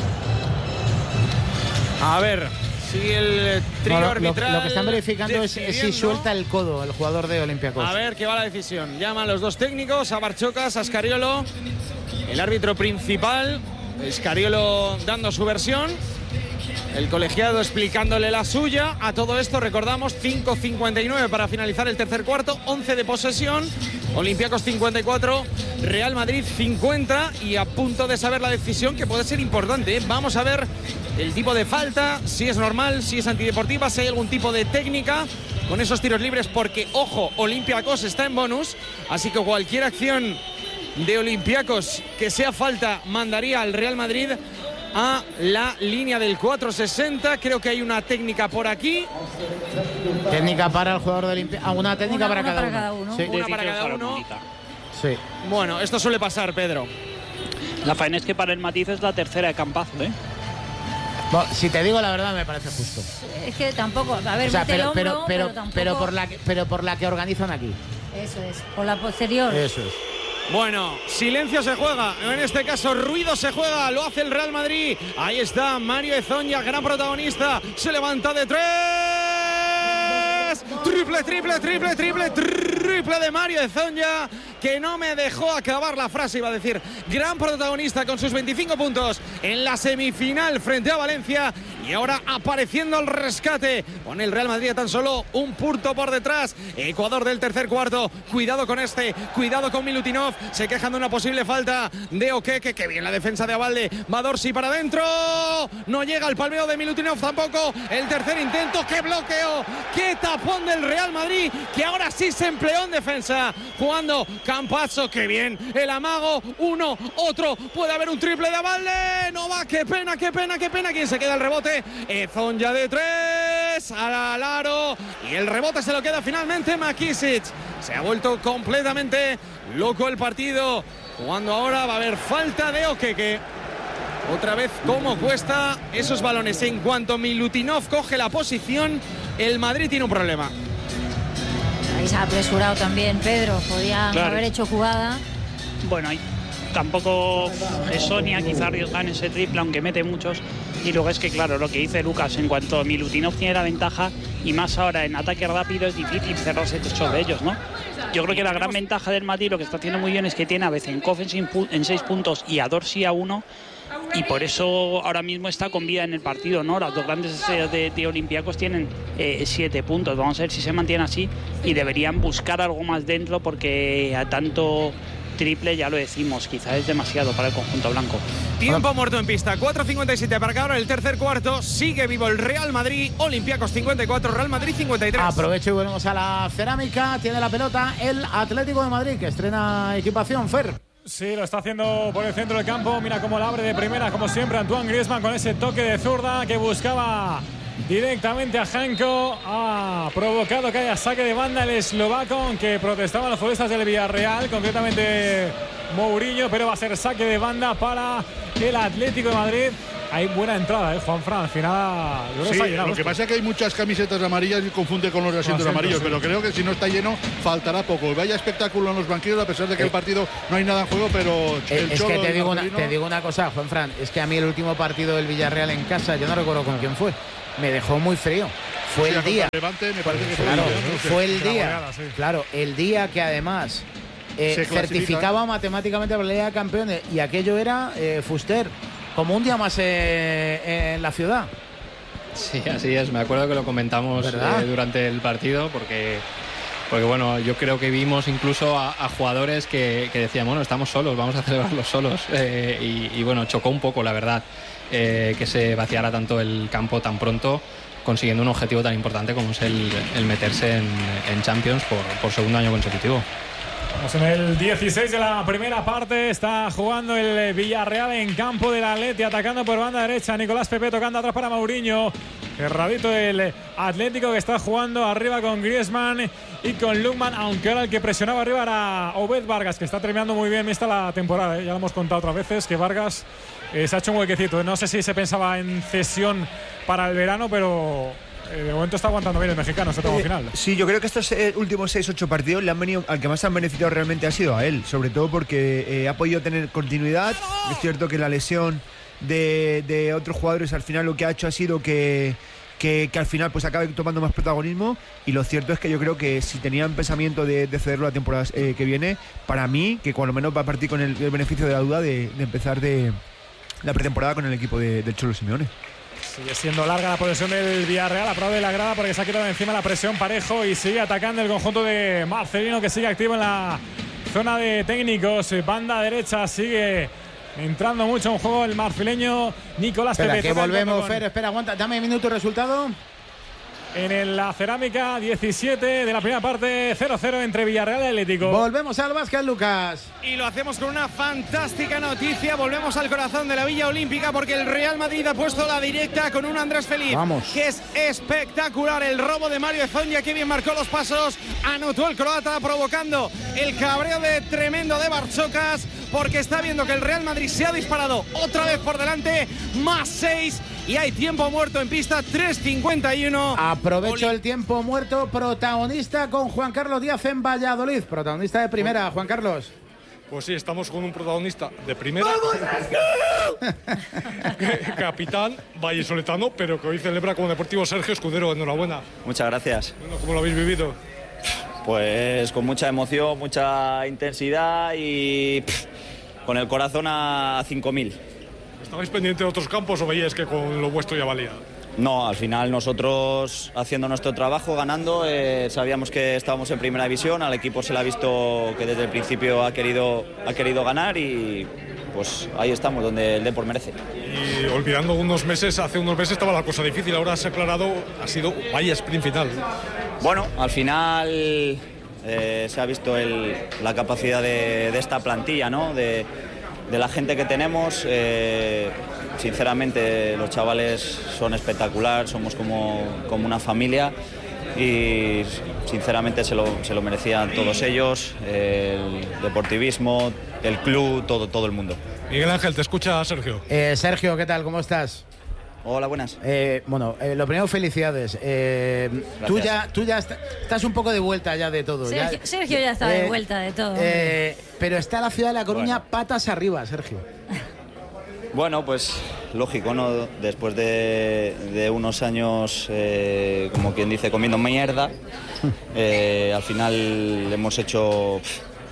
[SPEAKER 1] A ver, sigue el trío
[SPEAKER 2] no, lo,
[SPEAKER 1] arbitral.
[SPEAKER 2] Lo, lo que están verificando es, es si suelta el codo el jugador de Olympiacos.
[SPEAKER 1] A ver qué va la decisión. Llaman los dos técnicos, a Barchocas, a Scariolo, el árbitro principal. Scariolo dando su versión. El colegiado explicándole la suya. A todo esto recordamos cinco cincuenta y nueve para finalizar el tercer cuarto, once de posesión, Olympiacos cincuenta y cuatro, Real Madrid cincuenta y a punto de saber la decisión que puede ser importante, ¿eh? Vamos a ver el tipo de falta, si es normal, si es antideportiva, si hay algún tipo de técnica con esos tiros libres, porque ojo, Olympiacos está en bonus, así que cualquier acción de Olympiacos que sea falta mandaría al Real Madrid a la línea del cuatro sesenta. Creo que hay una técnica por aquí.
[SPEAKER 2] Técnica para el jugador de Olimpia. Ah, una técnica
[SPEAKER 8] una,
[SPEAKER 2] para,
[SPEAKER 8] una
[SPEAKER 2] cada
[SPEAKER 8] para cada
[SPEAKER 2] uno.
[SPEAKER 8] uno.
[SPEAKER 2] Sí.
[SPEAKER 1] Una para cada uno.
[SPEAKER 2] Sí.
[SPEAKER 1] Bueno, esto suele pasar, Pedro.
[SPEAKER 3] La faena es que para el Matiz es la tercera de Campazzo, ¿eh?
[SPEAKER 2] Bueno, si te digo la verdad, me parece justo.
[SPEAKER 8] Es que tampoco, a ver,
[SPEAKER 2] o sea,
[SPEAKER 8] mete
[SPEAKER 2] pero,
[SPEAKER 8] el hombro,
[SPEAKER 2] pero, pero,
[SPEAKER 8] pero, tampoco...
[SPEAKER 2] pero, por la que, pero por la que organizan aquí.
[SPEAKER 8] Eso es, por la posterior.
[SPEAKER 2] Eso es.
[SPEAKER 1] Bueno, silencio se juega, en este caso ruido se juega, lo hace el Real Madrid. Ahí está Mario Hezonja, gran protagonista, se levanta de tres. Triple, triple, triple, triple, triple de Mario Hezonja, que no me dejó acabar la frase, iba a decir. Gran protagonista con sus veinticinco puntos en la semifinal frente a Valencia. Y ahora apareciendo al rescate con el Real Madrid a tan solo un punto por detrás. Ecuador del tercer cuarto. Cuidado con este, cuidado con Milutinov. Se quejan de una posible falta de Okeke. Que bien la defensa de Abalde. Va Dorsey para adentro. No llega el palmeo de Milutinov tampoco. El tercer intento. ¡Qué bloqueo! ¡Qué tapón del Real Madrid! Que ahora sí se empleó en defensa. Jugando Campazzo. ¡Qué bien! El amago. Uno, otro. Puede haber un triple de Abalde. No va. ¡Qué pena, qué pena, qué pena! ¿Quién se queda el rebote? Hezonja de tres al aro y el rebote se lo queda finalmente Makisic. Se ha vuelto completamente loco el partido. Jugando ahora va a haber falta de Okeke. Otra vez cómo cuesta esos balones. En cuanto Milutinov coge la posición, el Madrid tiene un problema.
[SPEAKER 8] Ahí se ha apresurado también Pedro. Podían claro. haber hecho jugada.
[SPEAKER 3] Bueno, tampoco Hezonja quizá arriesgan ese triple, aunque mete muchos. Y luego es que, claro, lo que dice Lucas, en cuanto Milutinov tiene la ventaja, y más ahora en ataque rápido, es difícil cerrarse sobre ellos, ¿no? Yo creo que la gran ventaja del Madrid, lo que está haciendo muy bien, es que tiene a Bezenkov en seis puntos y a Dorsey a uno, y por eso ahora mismo está con vida en el partido, ¿no? Las dos grandes estrellas de, de Olympiacos tienen eh, siete puntos. Vamos a ver si se mantiene así y deberían buscar algo más dentro, porque a tanto triple, ya lo decimos, quizás es demasiado para el conjunto blanco.
[SPEAKER 1] Tiempo muerto en pista, cuatro cincuenta y siete para que ahora el tercer cuarto. Sigue vivo el Real Madrid, Olympiacos cincuenta y cuatro, Real Madrid cincuenta y tres.
[SPEAKER 2] Aprovecho y volvemos a la cerámica. Tiene la pelota el Atlético de Madrid, que estrena equipación. Fer.
[SPEAKER 11] Sí, lo está haciendo por el centro del campo. Mira cómo la abre de primera, como siempre, Antoine Griezmann, con ese toque de zurda que buscaba directamente a Janko. Ha provocado que haya saque de banda el eslovaco, aunque protestaban los futbolistas del Villarreal, concretamente Mourinho, pero va a ser saque de banda para el Atlético de Madrid. Hay buena entrada, ¿eh, Juanfran? Al final, yo creo
[SPEAKER 6] sí,
[SPEAKER 11] que llenado,
[SPEAKER 6] lo que pasa es que hay muchas camisetas amarillas y confunde con los asientos
[SPEAKER 11] asientos,
[SPEAKER 6] amarillos,
[SPEAKER 11] sí.
[SPEAKER 6] pero creo que si no está lleno, faltará poco. Vaya espectáculo en los banquillos, a pesar de que
[SPEAKER 2] eh,
[SPEAKER 6] el partido no hay nada en juego, pero el
[SPEAKER 2] Es
[SPEAKER 6] Cholo,
[SPEAKER 2] que te
[SPEAKER 6] el
[SPEAKER 2] digo, una,
[SPEAKER 6] Marcelino...
[SPEAKER 2] te digo una cosa, Juanfran, es que a mí el último partido del Villarreal en casa, yo no recuerdo con quién fue, me dejó muy frío. Fue
[SPEAKER 6] Sí,
[SPEAKER 2] el día.
[SPEAKER 6] Levante, me parece que fue
[SPEAKER 2] Claro,
[SPEAKER 6] el día, ¿no?
[SPEAKER 2] fue el
[SPEAKER 6] La
[SPEAKER 2] día.
[SPEAKER 6] goleada, sí.
[SPEAKER 2] Claro, el día que además eh,
[SPEAKER 6] Se clasifica.
[SPEAKER 2] certificaba matemáticamente la Liga de Campeones, y aquello era eh, Fuster, como un día más eh, en la ciudad.
[SPEAKER 12] Sí, así es. Me acuerdo que lo comentamos eh, durante el partido, porque, porque bueno, yo creo que vimos incluso a, a jugadores que, que decían, bueno, estamos solos, vamos a celebrarlo solos. Eh, y, y bueno, chocó un poco, la verdad, eh, que se vaciara tanto el campo tan pronto, consiguiendo un objetivo tan importante como es el, el meterse en, en Champions por, por segundo año consecutivo.
[SPEAKER 11] Estamos en el dieciséis de la primera parte. Está jugando el Villarreal en campo del Atleti, atacando por banda derecha. Nicolás Pepe tocando atrás para Mourinho. Cerradito el Atlético, que está jugando arriba con Griezmann y con Lukman, aunque ahora el que presionaba arriba era Obed Vargas, que está terminando muy bien esta la temporada, ¿eh? Ya lo hemos contado otras veces, que Vargas eh, se ha hecho un huequecito. No sé si se pensaba en cesión para el verano, pero Eh, de momento está aguantando bien el mexicano este tramo
[SPEAKER 13] Eh,
[SPEAKER 11] final.
[SPEAKER 13] Sí, yo creo que estos eh, últimos seis ocho partidos le han venido, al que más han beneficiado realmente ha sido a él, sobre todo porque eh, ha podido tener continuidad. Es cierto que la lesión de, de otros jugadores al final lo que ha hecho ha sido que, que, que al final pues acabe tomando más protagonismo, y lo cierto es que yo creo que si tenían pensamiento de, de cederlo la temporada eh, que viene, para mí, que cuando menos va a partir con el, el beneficio de la duda de, de empezar de la pretemporada con el equipo de, del Cholo Simeone.
[SPEAKER 11] Sigue siendo larga la posesión del Villarreal, a prueba de la grada, porque se ha quitado encima la presión Parejo y sigue atacando el conjunto de Marcelino, que sigue activo en la zona de técnicos. Banda derecha sigue entrando mucho en juego el marfileño Nicolás
[SPEAKER 2] Espera,
[SPEAKER 11] Pepe.
[SPEAKER 2] que volvemos, Fer, espera, aguanta, dame un minuto, resultado.
[SPEAKER 11] En la cerámica, diecisiete de la primera parte, cero cero entre Villarreal y Atlético.
[SPEAKER 2] Volvemos al básquet, Lucas.
[SPEAKER 1] Y lo hacemos con una fantástica noticia. Volvemos al corazón de la Villa Olímpica, porque el Real Madrid ha puesto la directa con un Andrés Feliz.
[SPEAKER 2] Vamos.
[SPEAKER 1] Que es espectacular. El robo de Mario Ezonja, que bien marcó los pasos. Anotó el croata, provocando el cabreo de tremendo de Barchocas, porque está viendo que el Real Madrid se ha disparado otra vez por delante. Más seis. Y hay tiempo muerto en pista, tres cincuenta y uno.
[SPEAKER 2] Aprovecho el tiempo muerto, protagonista con Juan Carlos Díaz en Valladolid. Protagonista de primera, Juan Carlos.
[SPEAKER 4] Pues sí, estamos con un protagonista de primera. Capitán vallesoletano, pero que hoy celebra como Deportivo Sergio Escudero. Enhorabuena.
[SPEAKER 20] Muchas gracias.
[SPEAKER 4] Bueno, ¿cómo lo habéis vivido?
[SPEAKER 20] Pues con mucha emoción, mucha intensidad y pff, con el corazón a cinco mil.
[SPEAKER 4] ¿Estabais pendientes de otros campos o veíais que con lo vuestro ya valía?
[SPEAKER 20] No, al final nosotros haciendo nuestro trabajo, ganando, eh, sabíamos que estábamos en primera división, al equipo se le ha visto que desde el principio ha querido, ha querido ganar y pues ahí estamos, donde el Depor merece.
[SPEAKER 4] Y olvidando unos meses, hace unos meses estaba la cosa difícil, ahora se ha aclarado, ha sido vaya sprint final.
[SPEAKER 20] Bueno, al final eh, se ha visto el, la capacidad de, de esta plantilla, ¿no? De, de la gente que tenemos. Eh, sinceramente los chavales son espectacular, somos como, como una familia y sinceramente se lo, se lo merecían todos ellos, el deportivismo, el club, todo, todo el mundo.
[SPEAKER 4] Miguel Ángel, te escucha Sergio.
[SPEAKER 2] Eh, Sergio, ¿qué tal? ¿Cómo estás?
[SPEAKER 20] Hola, buenas.
[SPEAKER 2] Eh, bueno, eh, lo primero, felicidades. Eh, tú ya, tú ya está, estás un poco de vuelta ya de todo.
[SPEAKER 8] Sergio
[SPEAKER 2] ya,
[SPEAKER 8] Sergio ya está
[SPEAKER 2] eh,
[SPEAKER 8] de vuelta de todo.
[SPEAKER 2] Eh, pero está la ciudad de La Coruña
[SPEAKER 20] Bueno.
[SPEAKER 2] patas arriba, Sergio.
[SPEAKER 20] Bueno, pues lógico, ¿no? Después de, de unos años, eh, como quien dice, comiendo mierda, eh, al final hemos hecho pff,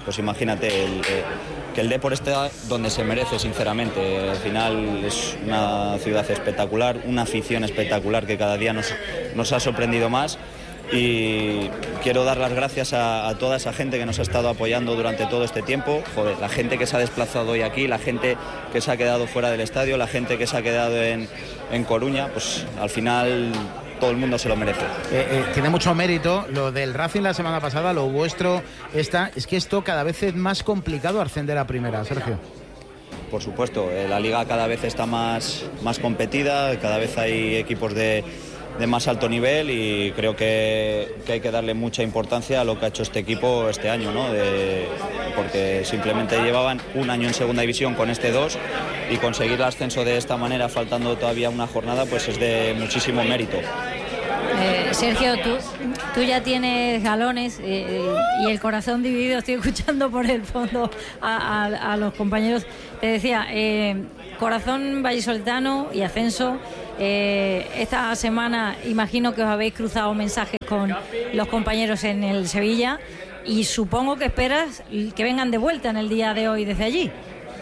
[SPEAKER 20] pues imagínate el, eh, que el Depor está donde se merece, sinceramente. Al final es una ciudad espectacular, una afición espectacular que cada día nos, nos ha sorprendido más. Y quiero dar las gracias a, a toda esa gente que nos ha estado apoyando durante todo este tiempo. Joder, la gente que se ha desplazado hoy aquí, la gente que se ha quedado fuera del estadio, la gente que se ha quedado en, en Coruña, pues al final todo el mundo se lo merece.
[SPEAKER 2] Eh, eh, tiene mucho mérito lo del Racing la semana pasada, lo vuestro está, es que esto cada vez es más complicado ascender a primera, Sergio.
[SPEAKER 20] Por supuesto, eh, la liga cada vez está más, más competida, cada vez hay equipos de de más alto nivel y creo que, que hay que darle mucha importancia a lo que ha hecho este equipo este año, ¿no? De, porque simplemente llevaban un año en segunda división con este dos y conseguir el ascenso de esta manera faltando todavía una jornada pues es de muchísimo mérito.
[SPEAKER 8] Eh, Sergio, tú, tú ya tienes galones eh, y el corazón dividido. Estoy escuchando por el fondo a, a, a los compañeros. Te decía, eh, corazón vallisoletano y ascenso. Eh, esta semana imagino que os habéis cruzado mensajes con los compañeros en el Sevilla y supongo que esperas que vengan de vuelta en el día de hoy desde allí.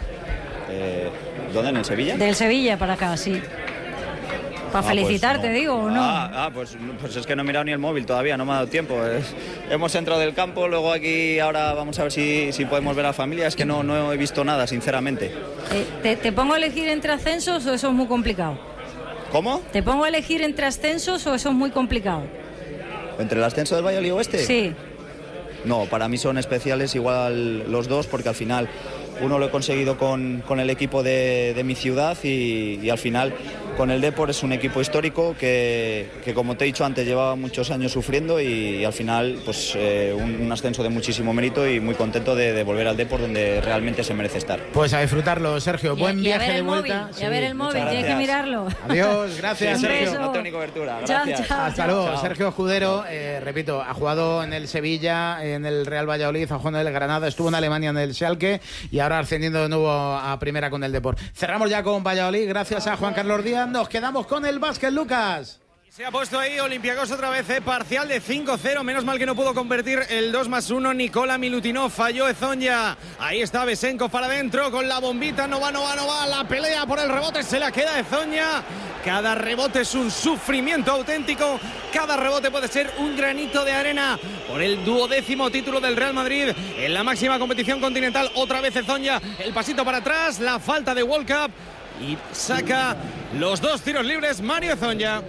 [SPEAKER 20] Eh, ¿Dónde? ¿En el Sevilla?
[SPEAKER 8] Del Sevilla para acá, sí. Para ah, felicitarte, pues no. digo, ¿o no?
[SPEAKER 20] Ah, ah pues, pues es que no he mirado ni el móvil todavía, no me ha dado tiempo. Es, hemos entrado del campo, luego aquí ahora vamos a ver si, si podemos ver a la familia. Es que no, no he visto nada, sinceramente.
[SPEAKER 8] Eh, ¿te, ¿Te pongo a elegir entre ascensos o eso es muy complicado?
[SPEAKER 20] ¿Cómo?
[SPEAKER 8] ¿Te pongo a elegir entre ascensos o eso es muy complicado?
[SPEAKER 20] ¿Entre el ascenso del Valladolid Oeste?
[SPEAKER 8] Sí.
[SPEAKER 20] No, para mí son especiales igual los dos porque al final uno lo he conseguido con, con el equipo de, de mi ciudad y, y al final con el Depor es un equipo histórico que, que como te he dicho antes llevaba muchos años sufriendo y, y al final pues eh, un, un ascenso de muchísimo mérito y muy contento de, de volver al Depor donde realmente se merece estar.
[SPEAKER 2] Pues a disfrutarlo, Sergio.
[SPEAKER 8] Y,
[SPEAKER 2] Buen
[SPEAKER 8] y
[SPEAKER 2] viaje de
[SPEAKER 8] móvil,
[SPEAKER 2] vuelta.
[SPEAKER 8] Y a ver el móvil, tienes que mirarlo.
[SPEAKER 2] Adiós, gracias,
[SPEAKER 20] sí,
[SPEAKER 2] Sergio.
[SPEAKER 20] No tengo ni cobertura. Gracias.
[SPEAKER 8] Chao, chao,
[SPEAKER 2] Hasta
[SPEAKER 8] chao.
[SPEAKER 2] luego,
[SPEAKER 20] Chao.
[SPEAKER 2] Sergio Escudero, eh, repito, ha jugado en el Sevilla, en el Real Valladolid, ha jugado en el Granada, estuvo en Alemania en el Schalke y ahora ascendiendo de nuevo a primera con el Depor. Cerramos ya con Valladolid, gracias a Juan Carlos Díaz, nos quedamos con el básquet, Lucas.
[SPEAKER 1] Se ha puesto ahí Olympiacos otra vez, eh, parcial de cinco cero, menos mal que no pudo convertir el dos más uno, Nikola Milutinov, falló Ezonja, ahí está Besenkov para adentro con la bombita, no va, no va, no va, la pelea por el rebote, se la queda Ezonja, cada rebote es un sufrimiento auténtico, cada rebote puede ser un granito de arena por el duodécimo título del Real Madrid en la máxima competición continental, otra vez Ezonja, el pasito para atrás, la falta de World Cup y saca los dos tiros libres Mario Ezonja.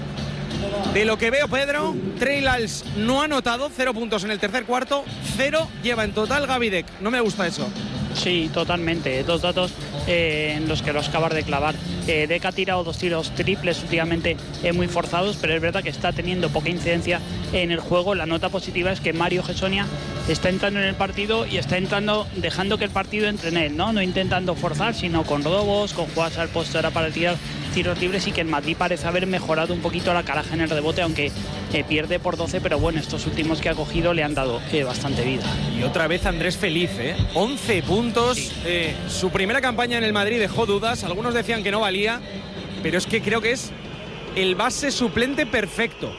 [SPEAKER 1] De lo que veo, Pedro, Trey Lyles no ha anotado, cero puntos en el tercer cuarto, cero lleva en total Gavidec. No me gusta eso.
[SPEAKER 3] Sí, totalmente. Dos datos eh, en los que los acabas de clavar. Eh, Deck ha tirado dos tiros triples últimamente eh, muy forzados, pero es verdad que está teniendo poca incidencia en el juego. La nota positiva es que Mario Hezonja está entrando en el partido y está entrando, dejando que el partido entre en él, ¿no? No intentando forzar, sino con robos, con jugadas al poste ahora para tirar tiros libres y que el Madrid parece haber mejorado un poquito la caraja en el rebote, aunque eh, pierde por doce, pero bueno, estos últimos que ha cogido le han dado eh, bastante vida.
[SPEAKER 1] Y otra vez Andrés Feliz, ¿eh? once puntos, sí. eh, su primera campaña en el Madrid dejó dudas, algunos decían que no valía, pero es que creo que es el base suplente perfecto.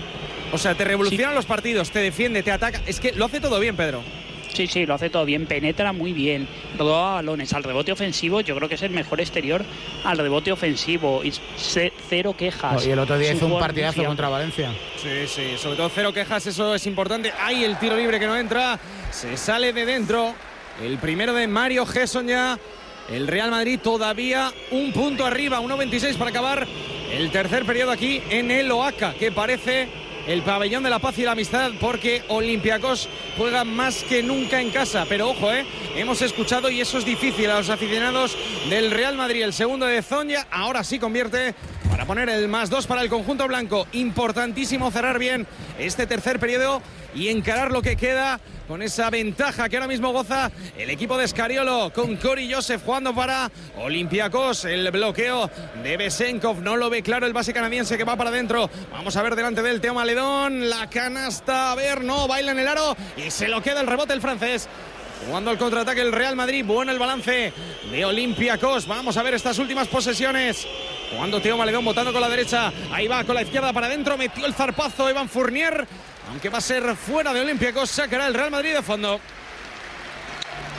[SPEAKER 1] O sea, te revoluciona sí. los partidos, te defiende, te ataca, es que lo hace todo bien, Pedro.
[SPEAKER 3] Sí, sí, lo hace todo bien, penetra muy bien, roba balones, al rebote ofensivo yo creo que es el mejor exterior al rebote ofensivo, y cero quejas.
[SPEAKER 2] Oh, y el otro día hizo un partidazo contra Valencia.
[SPEAKER 1] Sí, sí, sobre todo cero quejas, eso es importante. Ahí el tiro libre que no entra, se sale de dentro, el primero de Mario Hezonja, el Real Madrid todavía un punto arriba, uno veintiséis para acabar el tercer periodo aquí en el Oaca, que parece el pabellón de la paz y la amistad, porque Olympiacos juega más que nunca en casa. Pero ojo, eh, hemos escuchado, y eso es difícil a los aficionados del Real Madrid, el segundo de Hezonja, ahora sí convierte para poner el más dos para el conjunto blanco. Importantísimo cerrar bien este tercer periodo y encarar lo que queda con esa ventaja que ahora mismo goza el equipo de Scariolo, con Cory Joseph jugando para Olympiacos. El bloqueo de Besenkov no lo ve claro el base canadiense, que va para adentro. Vamos a ver delante del Teo Maledón, la canasta, a ver, no, baila en el aro y se lo queda el rebote el francés. Jugando el contraataque el Real Madrid, bueno el balance de Olympiacos. Vamos a ver estas últimas posesiones. Jugando Teo Maledón, botando con la derecha, ahí va con la izquierda para adentro, metió el zarpazo Evan Fournier, aunque va a ser fuera de Olympiacos, sacará el Real Madrid de fondo.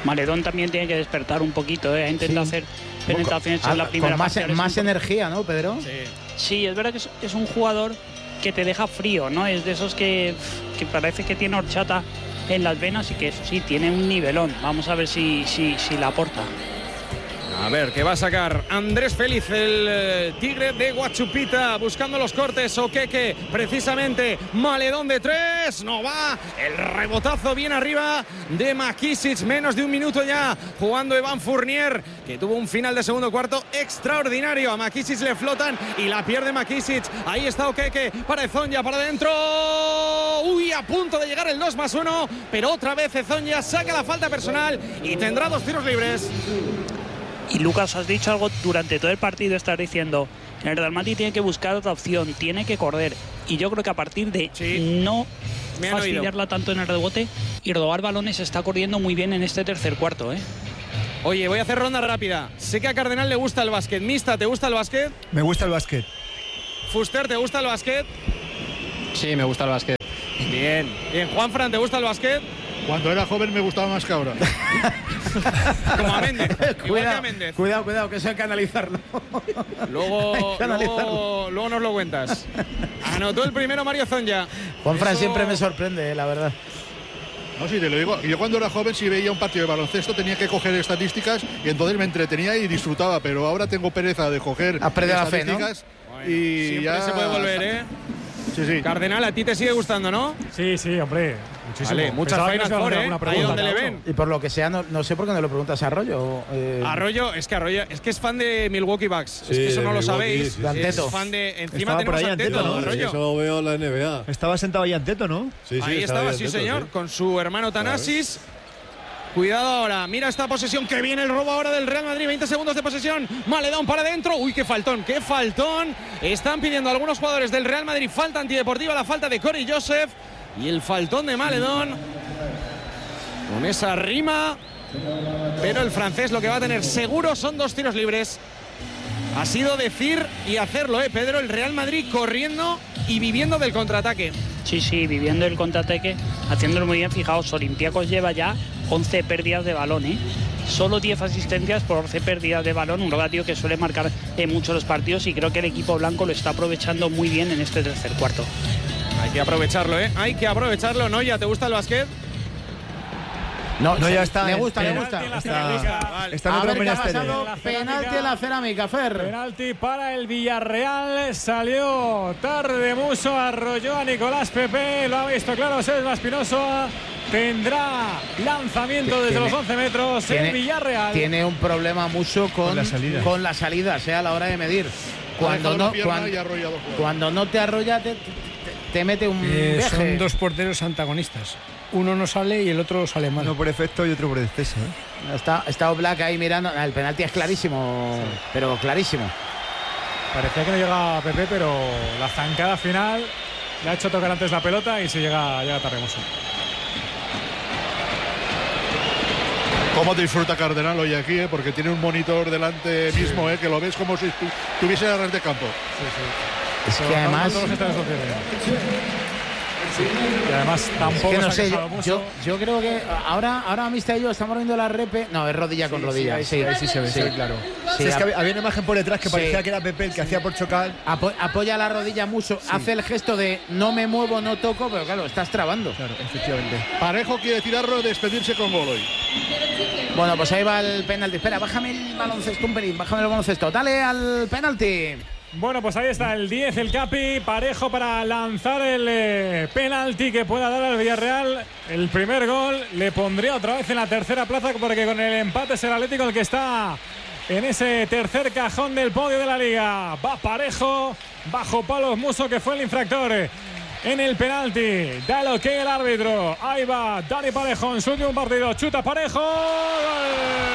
[SPEAKER 3] Maledón también tiene que despertar un poquito, ¿eh? Ha intentado sí. hacer penetraciones
[SPEAKER 2] con,
[SPEAKER 3] en la primera
[SPEAKER 2] con más,
[SPEAKER 3] parte.
[SPEAKER 2] más energía, ¿no, Pedro?
[SPEAKER 3] Sí. Sí, es verdad que es, es un jugador que te deja frío, ¿no? Es de esos que, que parece que tiene horchata en las venas y que eso sí, tiene un nivelón. Vamos a ver si, si, si la aporta.
[SPEAKER 1] A ver, ¿qué va a sacar Andrés Félix, el eh, tigre de Guachupita, buscando los cortes? Okeke, precisamente, Maledón de tres, no va, el rebotazo bien arriba de Makisic, menos de un minuto ya, jugando Evan Fournier, que tuvo un final de segundo cuarto extraordinario. A Makisic le flotan y la pierde Makisic. Ahí está Okeke, para Ezonja, para adentro, uy, a punto de llegar el dos más uno, pero otra vez Ezonja saca la falta personal y tendrá dos tiros libres.
[SPEAKER 3] Y Lucas, has dicho algo durante todo el partido, estás diciendo, el Real Madrid tiene que buscar otra opción, tiene que correr. Y yo creo que a partir de sí. no fastidiarla oído. tanto en el rebote y robar balones, está corriendo muy bien en este tercer cuarto, ¿eh?
[SPEAKER 1] Oye, voy a hacer ronda rápida. Sé que a Cardenal le gusta el básquet. Mista, ¿te gusta el básquet?
[SPEAKER 13] Me gusta el básquet.
[SPEAKER 1] Fuster, ¿te gusta el básquet?
[SPEAKER 12] Sí, me gusta el básquet.
[SPEAKER 1] Bien. Bien, Juanfran, ¿te gusta el básquet?
[SPEAKER 6] Cuando era joven me gustaba más que ahora.
[SPEAKER 1] Como a Méndez. Cuidado, que a Méndez.
[SPEAKER 2] cuidado, cuidado, que eso hay que analizarlo.
[SPEAKER 1] Luego, que analizarlo. luego, luego nos lo cuentas. Anotó el primero Mario Ezonja.
[SPEAKER 2] Juanfran
[SPEAKER 1] eso...
[SPEAKER 2] siempre me sorprende, la verdad.
[SPEAKER 6] No, sí, te lo digo. Yo cuando era joven, si veía un partido de baloncesto, tenía que coger estadísticas y entonces me entretenía y disfrutaba. Pero ahora tengo pereza de coger
[SPEAKER 2] Has perdido
[SPEAKER 6] estadísticas.
[SPEAKER 2] La fe,
[SPEAKER 6] ¿no?
[SPEAKER 1] Bueno,
[SPEAKER 6] y
[SPEAKER 1] siempre
[SPEAKER 6] ya
[SPEAKER 1] se puede volver, ¿eh?
[SPEAKER 6] Sí, sí.
[SPEAKER 1] Cardenal, a ti te sigue gustando, ¿no?
[SPEAKER 11] Sí, sí, hombre. Muchísimo.
[SPEAKER 1] Vale, muchas Final Four, ¿eh? Ahí donde le ven.
[SPEAKER 2] Y por lo que sea, no, no sé por qué no lo preguntas a Arroyo. Eh...
[SPEAKER 1] Arroyo, es que Arroyo es que es fan de Milwaukee Bucks.
[SPEAKER 14] Sí,
[SPEAKER 1] es que eso no lo
[SPEAKER 14] Milwaukee,
[SPEAKER 1] sabéis.
[SPEAKER 14] Sí,
[SPEAKER 2] sí.
[SPEAKER 1] Es fan de. Encima
[SPEAKER 13] estaba
[SPEAKER 1] tenemos
[SPEAKER 13] por ahí
[SPEAKER 1] Anteto,
[SPEAKER 13] Anteto, ¿no?
[SPEAKER 1] Arroyo.
[SPEAKER 14] Eso lo veo en la N B A.
[SPEAKER 13] Estaba sentado ahí Anteto, ¿no?
[SPEAKER 14] Sí, sí,
[SPEAKER 1] ahí estaba, sí,
[SPEAKER 14] Anteto,
[SPEAKER 1] señor,
[SPEAKER 14] sí.
[SPEAKER 1] con su hermano Thanasis. Cuidado ahora, mira esta posesión, que viene el robo ahora del Real Madrid, veinte segundos de posesión, Maledón para adentro, uy, qué faltón, qué faltón, están pidiendo algunos jugadores del Real Madrid falta antideportiva, la falta de Corey Joseph y el faltón de Maledón, con esa rima, pero el francés lo que va a tener seguro son dos tiros libres. Ha sido decir y hacerlo, ¿eh, Pedro? El Real Madrid corriendo y viviendo del contraataque.
[SPEAKER 3] Sí, sí, viviendo el contraataque, haciéndolo muy bien. Fijaos, Olympiacos lleva ya once pérdidas de balón, ¿eh? Solo diez asistencias por once pérdidas de balón, un ratio que suele marcar en muchos los partidos y creo que el equipo blanco lo está aprovechando muy bien en este tercer cuarto.
[SPEAKER 1] Hay que aprovecharlo, ¿eh? Hay que aprovecharlo. ¿No? ¿Ya te gusta el básquet?
[SPEAKER 2] No,
[SPEAKER 13] no, ya está.
[SPEAKER 2] Le gusta, le gusta.
[SPEAKER 13] Está, está en
[SPEAKER 2] a
[SPEAKER 13] otro
[SPEAKER 2] ver qué ha
[SPEAKER 13] ministerio.
[SPEAKER 2] pasado. Penalti en la cerámica, Fer.
[SPEAKER 11] Penalti para el Villarreal. Salió tarde Muso, arrolló a Nicolás Pepe. Lo ha visto claro Sesma Espinosa. Tendrá lanzamiento desde
[SPEAKER 2] tiene,
[SPEAKER 11] los once metros
[SPEAKER 2] tiene,
[SPEAKER 11] el Villarreal.
[SPEAKER 2] Tiene un problema Muso con,
[SPEAKER 13] con la salida,
[SPEAKER 2] con la salida, sea a la hora de medir. Cuando no, cuando, cuando no te arrolla, te, te, te mete un
[SPEAKER 19] eh,
[SPEAKER 2] viaje.
[SPEAKER 19] Son dos porteros antagonistas. Uno no sale y el otro sale mal.
[SPEAKER 13] Uno por efecto y otro por exceso, ¿eh?
[SPEAKER 2] Está, está Oblak ahí mirando. El penalti es clarísimo, sí. pero clarísimo.
[SPEAKER 11] Parecía que no llega Pepe, pero la zancada final le ha hecho tocar antes la pelota y se llega, llega tarde Muso.
[SPEAKER 6] Cómo disfruta Cardenal hoy aquí, ¿eh? Porque tiene un monitor delante sí. mismo, ¿eh? Que lo ves como si tuviese el red de campo.
[SPEAKER 11] Sí, sí.
[SPEAKER 2] Es pero que además...
[SPEAKER 11] No, no y además tampoco
[SPEAKER 2] es que no
[SPEAKER 11] se ha
[SPEAKER 2] sé, yo,
[SPEAKER 11] mucho.
[SPEAKER 2] Yo, yo creo que ahora ahora Mista y yo estamos viendo la repe. No, es rodilla con
[SPEAKER 13] sí,
[SPEAKER 2] rodilla.
[SPEAKER 13] Sí,
[SPEAKER 2] sí,
[SPEAKER 13] sí, sí, se ve,
[SPEAKER 2] sí,
[SPEAKER 13] sí, claro.
[SPEAKER 2] Sí,
[SPEAKER 13] sí, es que había, había una imagen por detrás que
[SPEAKER 2] sí.
[SPEAKER 13] parecía que era Pepe el que hacía por chocar.
[SPEAKER 2] Apo apoya la rodilla mucho, sí. hace el gesto de no me muevo, no toco, pero claro, estás trabando.
[SPEAKER 13] Claro, efectivamente.
[SPEAKER 6] Parejo quiere tirarlo, despedirse con gol hoy.
[SPEAKER 2] Bueno, pues ahí va el penalti. Espera, bájame el baloncesto un pelín, bájame el baloncesto. Dale al penalti.
[SPEAKER 11] Bueno, pues ahí está el diez, el Capi, Parejo para lanzar el eh, penalti que pueda dar al Villarreal. El primer gol le pondría otra vez en la tercera plaza porque con el empate es el Atlético el que está en ese tercer cajón del podio de la Liga. Va Parejo, bajo palos Muso que fue el infractor en el penalti. Da lo que el árbitro. Ahí va Dani Parejo en su último partido. Chuta Parejo. ¡Gol!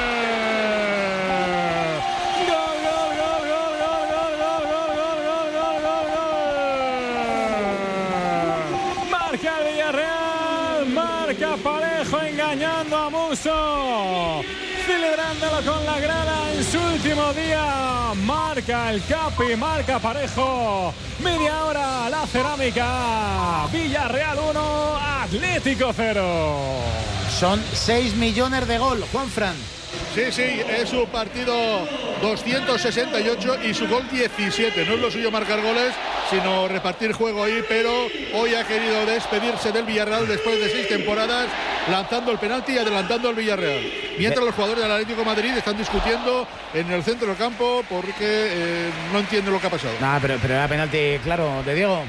[SPEAKER 11] Parejo engañando a Muso, celebrándolo con la grada en su último día. Marca el Capi, marca Parejo. Media hora la cerámica. Villarreal uno, Atlético cero.
[SPEAKER 2] Son seis millones de gol, Juanfran.
[SPEAKER 6] Sí, sí, es su partido doscientos sesenta y ocho y su gol diecisiete. No es lo suyo marcar goles, sino repartir juego ahí, pero hoy ha querido despedirse del Villarreal después de seis temporadas, lanzando el penalti y adelantando al Villarreal. Mientras los jugadores del Atlético de Madrid están discutiendo en el centro del campo porque eh, no entienden lo que ha pasado.
[SPEAKER 2] Nah, pero, pero era penalti claro de Diego.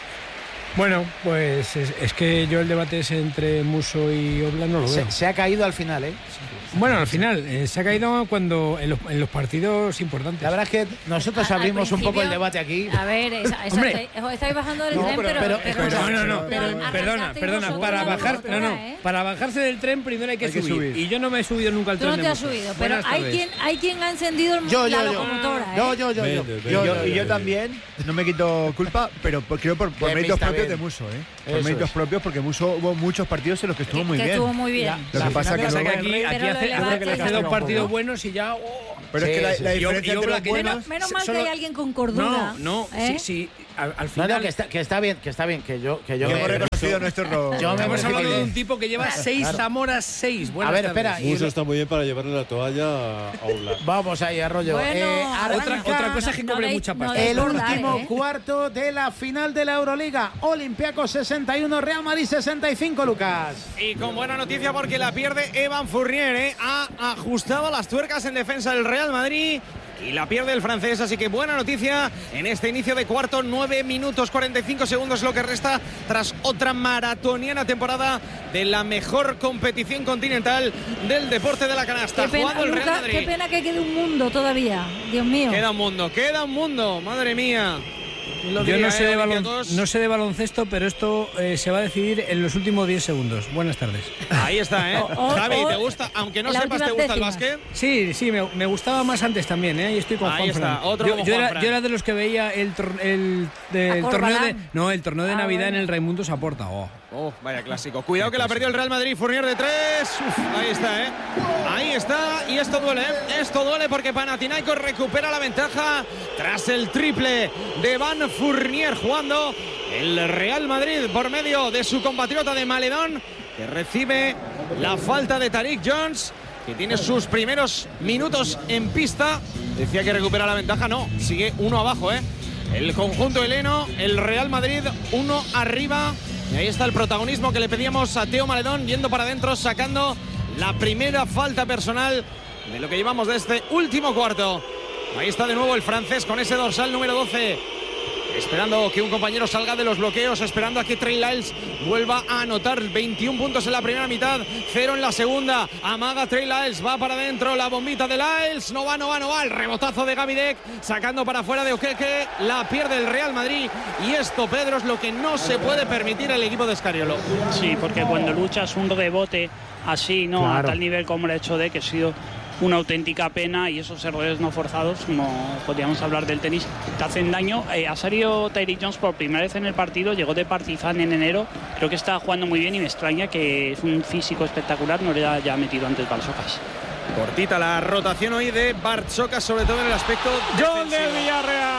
[SPEAKER 19] Bueno, pues es, es que yo el debate es entre Musso y Oblak, no lo veo.
[SPEAKER 2] Se, se ha caído al final, ¿eh?
[SPEAKER 19] Bueno, al final, eh, se ha caído cuando en los, en los partidos importantes.
[SPEAKER 2] La verdad es que nosotros
[SPEAKER 8] A-
[SPEAKER 2] abrimos un poco el debate aquí.
[SPEAKER 8] A ver, esa, esa
[SPEAKER 19] Hombre.
[SPEAKER 8] estáis, os estáis bajando del
[SPEAKER 19] No,
[SPEAKER 8] tren,
[SPEAKER 19] pero-
[SPEAKER 8] pero...
[SPEAKER 19] pero-
[SPEAKER 8] pero-
[SPEAKER 19] no, no, no,
[SPEAKER 8] pero-
[SPEAKER 19] pero-
[SPEAKER 8] arrancasteis
[SPEAKER 19] perdona, perdona,
[SPEAKER 8] vosotros
[SPEAKER 19] para
[SPEAKER 8] una
[SPEAKER 19] bajar,
[SPEAKER 8] locura,
[SPEAKER 19] no, no,
[SPEAKER 8] ¿eh?
[SPEAKER 19] para bajarse del tren primero hay que,
[SPEAKER 13] Hay que
[SPEAKER 19] subir.
[SPEAKER 13] subir.
[SPEAKER 19] Y yo no me he subido nunca al
[SPEAKER 8] Tú
[SPEAKER 19] tren
[SPEAKER 8] no
[SPEAKER 19] de
[SPEAKER 8] te has
[SPEAKER 19] Musso.
[SPEAKER 8] subido, pero
[SPEAKER 19] Buenas
[SPEAKER 8] hay
[SPEAKER 19] tardes.
[SPEAKER 8] quien, hay quien ha encendido el,
[SPEAKER 2] Yo,
[SPEAKER 8] la
[SPEAKER 2] yo, yo.
[SPEAKER 8] locomotora, ¿eh?
[SPEAKER 2] Yo, yo, yo, yo.
[SPEAKER 14] Vende,
[SPEAKER 2] Yo,
[SPEAKER 14] vende.
[SPEAKER 2] yo,
[SPEAKER 13] Y yo,
[SPEAKER 2] yo,
[SPEAKER 13] y yo
[SPEAKER 2] yo.
[SPEAKER 13] también no me quito culpa, pero por- creo por, por
[SPEAKER 2] Bien,
[SPEAKER 13] méritos
[SPEAKER 2] está
[SPEAKER 13] propios
[SPEAKER 2] bien.
[SPEAKER 13] de Musso, ¿eh? Por
[SPEAKER 2] Eso
[SPEAKER 13] méritos
[SPEAKER 2] es.
[SPEAKER 13] propios, porque Musso hubo muchos partidos en los que estuvo
[SPEAKER 8] Que-
[SPEAKER 13] muy
[SPEAKER 8] que
[SPEAKER 13] bien.
[SPEAKER 8] estuvo muy bien.
[SPEAKER 13] Lo que pasa
[SPEAKER 19] Lo
[SPEAKER 13] que
[SPEAKER 19] que pasa
[SPEAKER 13] luego-
[SPEAKER 19] que aquí, aquí
[SPEAKER 8] Pero lo
[SPEAKER 19] hace,
[SPEAKER 8] del
[SPEAKER 19] hace-
[SPEAKER 8] debate
[SPEAKER 19] hace
[SPEAKER 8] está
[SPEAKER 19] dos
[SPEAKER 8] un
[SPEAKER 19] partidos
[SPEAKER 8] poco.
[SPEAKER 19] buenos y ya... oh.
[SPEAKER 13] Pero
[SPEAKER 2] Sí,
[SPEAKER 13] es que la,
[SPEAKER 2] sí,
[SPEAKER 13] la
[SPEAKER 2] sí.
[SPEAKER 19] Y-
[SPEAKER 13] diferencia
[SPEAKER 19] y
[SPEAKER 13] entre
[SPEAKER 19] Oblak
[SPEAKER 13] los
[SPEAKER 19] que-
[SPEAKER 13] buenos...
[SPEAKER 8] Menos, menos mal
[SPEAKER 19] Solo-
[SPEAKER 8] que hay alguien con cordura.
[SPEAKER 19] No, no,
[SPEAKER 8] ¿eh?
[SPEAKER 19] sí, sí, al, al
[SPEAKER 2] No,
[SPEAKER 19] final...
[SPEAKER 2] no, que está, que está bien, que está bien, que yo, que yo
[SPEAKER 13] Que
[SPEAKER 2] me-
[SPEAKER 13] hemos reconocido nuestro error.
[SPEAKER 2] Yo me
[SPEAKER 19] Estamos
[SPEAKER 2] parece
[SPEAKER 19] hablando
[SPEAKER 2] que-
[SPEAKER 19] de un tipo que lleva seis
[SPEAKER 2] Claro.
[SPEAKER 19] Zamoras, seis. Buenas
[SPEAKER 2] A ver,
[SPEAKER 19] tardes.
[SPEAKER 2] espera, y-
[SPEAKER 14] Musso está muy bien para llevarle la toalla a a Oblak.
[SPEAKER 2] Vamos ahí, Arroyo.
[SPEAKER 8] Bueno,
[SPEAKER 2] Eh,
[SPEAKER 19] Otra,
[SPEAKER 2] arranca
[SPEAKER 19] otra cosa es que
[SPEAKER 8] no
[SPEAKER 19] cobre
[SPEAKER 8] deis-
[SPEAKER 19] mucha
[SPEAKER 8] no
[SPEAKER 19] pasta.
[SPEAKER 8] deis-
[SPEAKER 2] el
[SPEAKER 8] Recordar,
[SPEAKER 2] último
[SPEAKER 8] ¿eh?
[SPEAKER 2] cuarto de la final de la Euroliga. Olympiacos sesenta y uno, Real Madrid sesenta y cinco, Lucas.
[SPEAKER 1] Y con buena noticia porque la pierde Evan Fournier, ¿eh? Ha ajustado las tuercas en defensa del Real Madrid y la pierde el francés, así que buena noticia en este inicio de cuarto. Nueve minutos cuarenta y cinco segundos lo que resta tras otra maratoniana temporada de la mejor competición continental del deporte de la canasta.
[SPEAKER 8] Qué pena,
[SPEAKER 1] Jugando el Real
[SPEAKER 8] Lucas,
[SPEAKER 1] Madrid.
[SPEAKER 8] qué pena que quede un mundo todavía. Dios mío.
[SPEAKER 1] Queda un mundo, queda un mundo, madre mía. Lo
[SPEAKER 19] Yo
[SPEAKER 1] diría,
[SPEAKER 19] no sé,
[SPEAKER 1] ¿eh?
[SPEAKER 19] de balon-
[SPEAKER 1] Olympiacos.
[SPEAKER 19] no sé de baloncesto, pero esto eh, se va a decidir en los últimos diez segundos. Buenas tardes.
[SPEAKER 1] Ahí está, ¿eh?
[SPEAKER 8] O- o-
[SPEAKER 1] Javi,
[SPEAKER 8] o-
[SPEAKER 1] ¿te gusta? Aunque no
[SPEAKER 8] las
[SPEAKER 1] sepas, ¿te
[SPEAKER 8] últimas
[SPEAKER 1] gusta el
[SPEAKER 8] décimas.
[SPEAKER 1] básquet?
[SPEAKER 19] Sí, sí, me, me gustaba más antes también, ¿eh? Ahí estoy con
[SPEAKER 1] Ahí
[SPEAKER 19] Juanfran.
[SPEAKER 1] está, otro
[SPEAKER 19] yo,
[SPEAKER 1] como
[SPEAKER 19] yo era,
[SPEAKER 1] Juanfran.
[SPEAKER 19] yo era de los que veía el, tor- el, de- el
[SPEAKER 8] A
[SPEAKER 19] torneo de...
[SPEAKER 8] Corbalán.
[SPEAKER 19] No, el torneo de
[SPEAKER 8] Ah,
[SPEAKER 19] Navidad
[SPEAKER 8] bueno.
[SPEAKER 19] en el Raimundo Saporta. Oh.
[SPEAKER 1] Oh, vaya clásico. Cuidado que la perdió el Real Madrid. Fournier de tres. Uf, ahí está, ¿eh? Ahí está. Y esto duele, ¿eh? Esto duele porque Panathinaikos recupera la ventaja tras el triple de Van Fournier jugando el Real Madrid por medio de su compatriota de Maledón, que recibe la falta de Tariq Jones, que tiene sus primeros minutos en pista. Decía que recupera la ventaja. No, sigue uno abajo, ¿eh? El conjunto heleno, el Real Madrid, uno arriba. Y ahí está el protagonismo que le pedíamos a Teo Maledón, yendo para adentro, sacando la primera falta personal de lo que llevamos de este último cuarto. Ahí está de nuevo el francés con ese dorsal número doce. Esperando que un compañero salga de los bloqueos, esperando a que Trey Lyles vuelva a anotar. veintiún puntos en la primera mitad, cero en la segunda. Amaga Trey Lyles, va para adentro, la bombita de Lyles, no va, no va, no va. El rebotazo de Gavidec, sacando para afuera de Okeke, la pierde el Real Madrid. Y esto, Pedro, es lo que no se puede permitir al equipo de Scariolo.
[SPEAKER 3] Sí, porque cuando luchas un rebote así, ¿no?
[SPEAKER 2] Claro.
[SPEAKER 3] A tal nivel como lo ha hecho de que ha sido una auténtica pena, y esos errores no forzados, como podríamos hablar del tenis, te hacen daño. Eh, ha salido Tyreek Jones por primera vez en el partido, llegó de Partizan en enero, creo que está jugando muy bien y me extraña que es un físico espectacular, no le haya metido antes Balsocas.
[SPEAKER 1] Cortita la rotación hoy de Bartzokas, sobre todo en el aspecto
[SPEAKER 11] Gol
[SPEAKER 1] defensivo.
[SPEAKER 11] del Villarreal.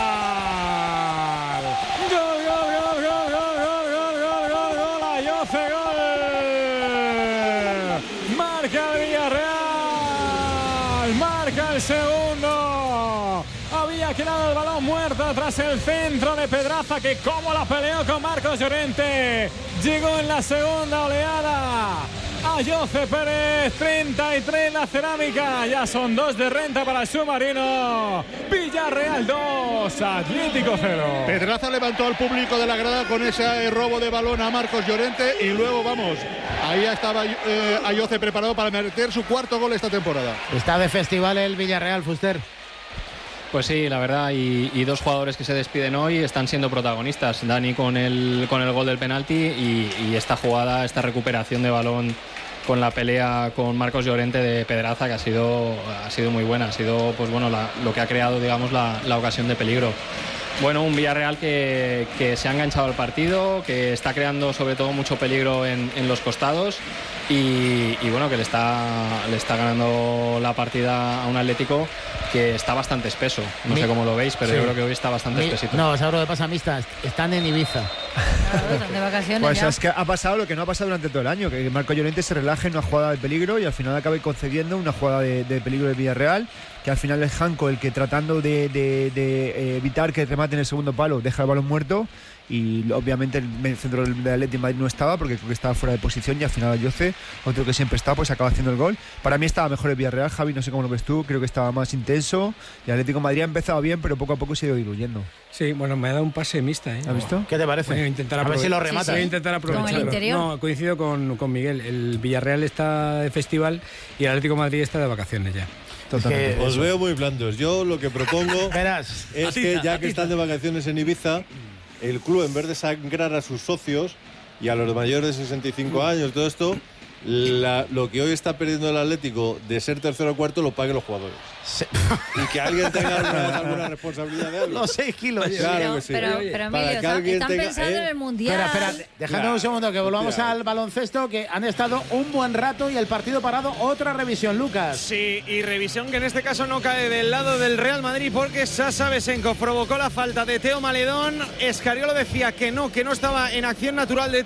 [SPEAKER 11] Gol, gol, gol, gol, gol, gol, gol, gol, gol, gol, Ayoce, gol. Marca el Villarreal. Marca el segundo. Había quedado el balón muerto tras el centro de Pedraza, que como la peleó con Marcos Llorente. Llegó en la segunda oleada. Ayoce Pérez, treinta y tres la cerámica. Ya son dos de renta para el submarino. Villarreal dos, Atlético cero.
[SPEAKER 6] Pedraza levantó al público de la grada con ese robo de balón a Marcos Llorente y luego, vamos, ahí estaba eh, Ayoce preparado para meter su cuarto gol esta temporada.
[SPEAKER 2] Está de festival el Villarreal, Fuster.
[SPEAKER 12] Pues sí, la verdad, y, y dos jugadores que se despiden hoy están siendo protagonistas. Dani con el, con el gol del penalti y, y esta jugada, esta recuperación de balón con la pelea con Marcos Llorente de Pedraza, que ha sido, ha sido muy buena. Ha sido, pues bueno, la, lo que ha creado, digamos, la, la ocasión de peligro. Bueno, un Villarreal que, que se ha enganchado al partido, que está creando sobre todo mucho peligro en, en los costados y, y bueno, que le está, le está ganando la partida a un Atlético que está bastante espeso. No Mi, sé cómo lo veis, pero sí. yo creo que hoy está bastante Mi, espesito.
[SPEAKER 2] No, ¿sabes lo que pasa, Mistas? Están en Ibiza.
[SPEAKER 8] Claro, están de vacaciones.
[SPEAKER 13] Pues
[SPEAKER 8] ya.
[SPEAKER 13] es que ha pasado lo que no ha pasado durante todo el año, que Marco Llorente se relaje en una jugada de peligro y al final acabe concediendo una jugada de, de peligro de Villarreal, que al final es Janko el que tratando de, de, de evitar que remate en el segundo palo deja el balón muerto y obviamente el centro del Atlético de Madrid no estaba porque creo que estaba fuera de posición y al final Ayoce, otro que siempre está, pues acaba haciendo el gol. Para mí estaba mejor el Villarreal, Javi, no sé cómo lo ves tú, creo que estaba más intenso y el Atlético de Madrid ha empezado bien pero poco a poco se ha ido diluyendo.
[SPEAKER 19] Sí, bueno, me ha dado un pase mixta, ¿eh?
[SPEAKER 2] ¿Has visto? ¿Qué te parece?
[SPEAKER 19] Voy a intentar
[SPEAKER 2] a ver si lo remata.
[SPEAKER 19] Voy a intentar aprovecharlo.
[SPEAKER 8] ¿Con el interior?
[SPEAKER 19] No, coincido con, con Miguel, el Villarreal está de festival y el Atlético de Madrid está de vacaciones ya.
[SPEAKER 14] Que os veo muy blandos. Yo lo que propongo
[SPEAKER 2] Verás,
[SPEAKER 14] es que ya que están de vacaciones en Ibiza, el club en vez de sangrar a sus socios y a los mayores de sesenta y cinco años, todo esto, la, lo que hoy está perdiendo el Atlético de ser tercero o cuarto lo paguen los jugadores. Sí. Y que alguien tenga alguna, alguna responsabilidad de algo.
[SPEAKER 2] Los seis kilos.
[SPEAKER 14] Claro
[SPEAKER 8] pero,
[SPEAKER 14] que sí.
[SPEAKER 8] pero, pero Emilio, están, están
[SPEAKER 14] tenga,
[SPEAKER 8] pensando
[SPEAKER 14] ¿eh?
[SPEAKER 8] en el Mundial.
[SPEAKER 2] Espera, espera, dejadme
[SPEAKER 14] Claro.
[SPEAKER 2] un segundo que volvamos
[SPEAKER 14] Claro.
[SPEAKER 2] al baloncesto, que han estado un buen rato y el partido parado. Otra revisión, Lucas.
[SPEAKER 1] Sí, y revisión que en este caso no cae del lado del Real Madrid porque Sasa Besenko provocó la falta de Teo Maledón. Escariolo decía que no, que no estaba en acción natural de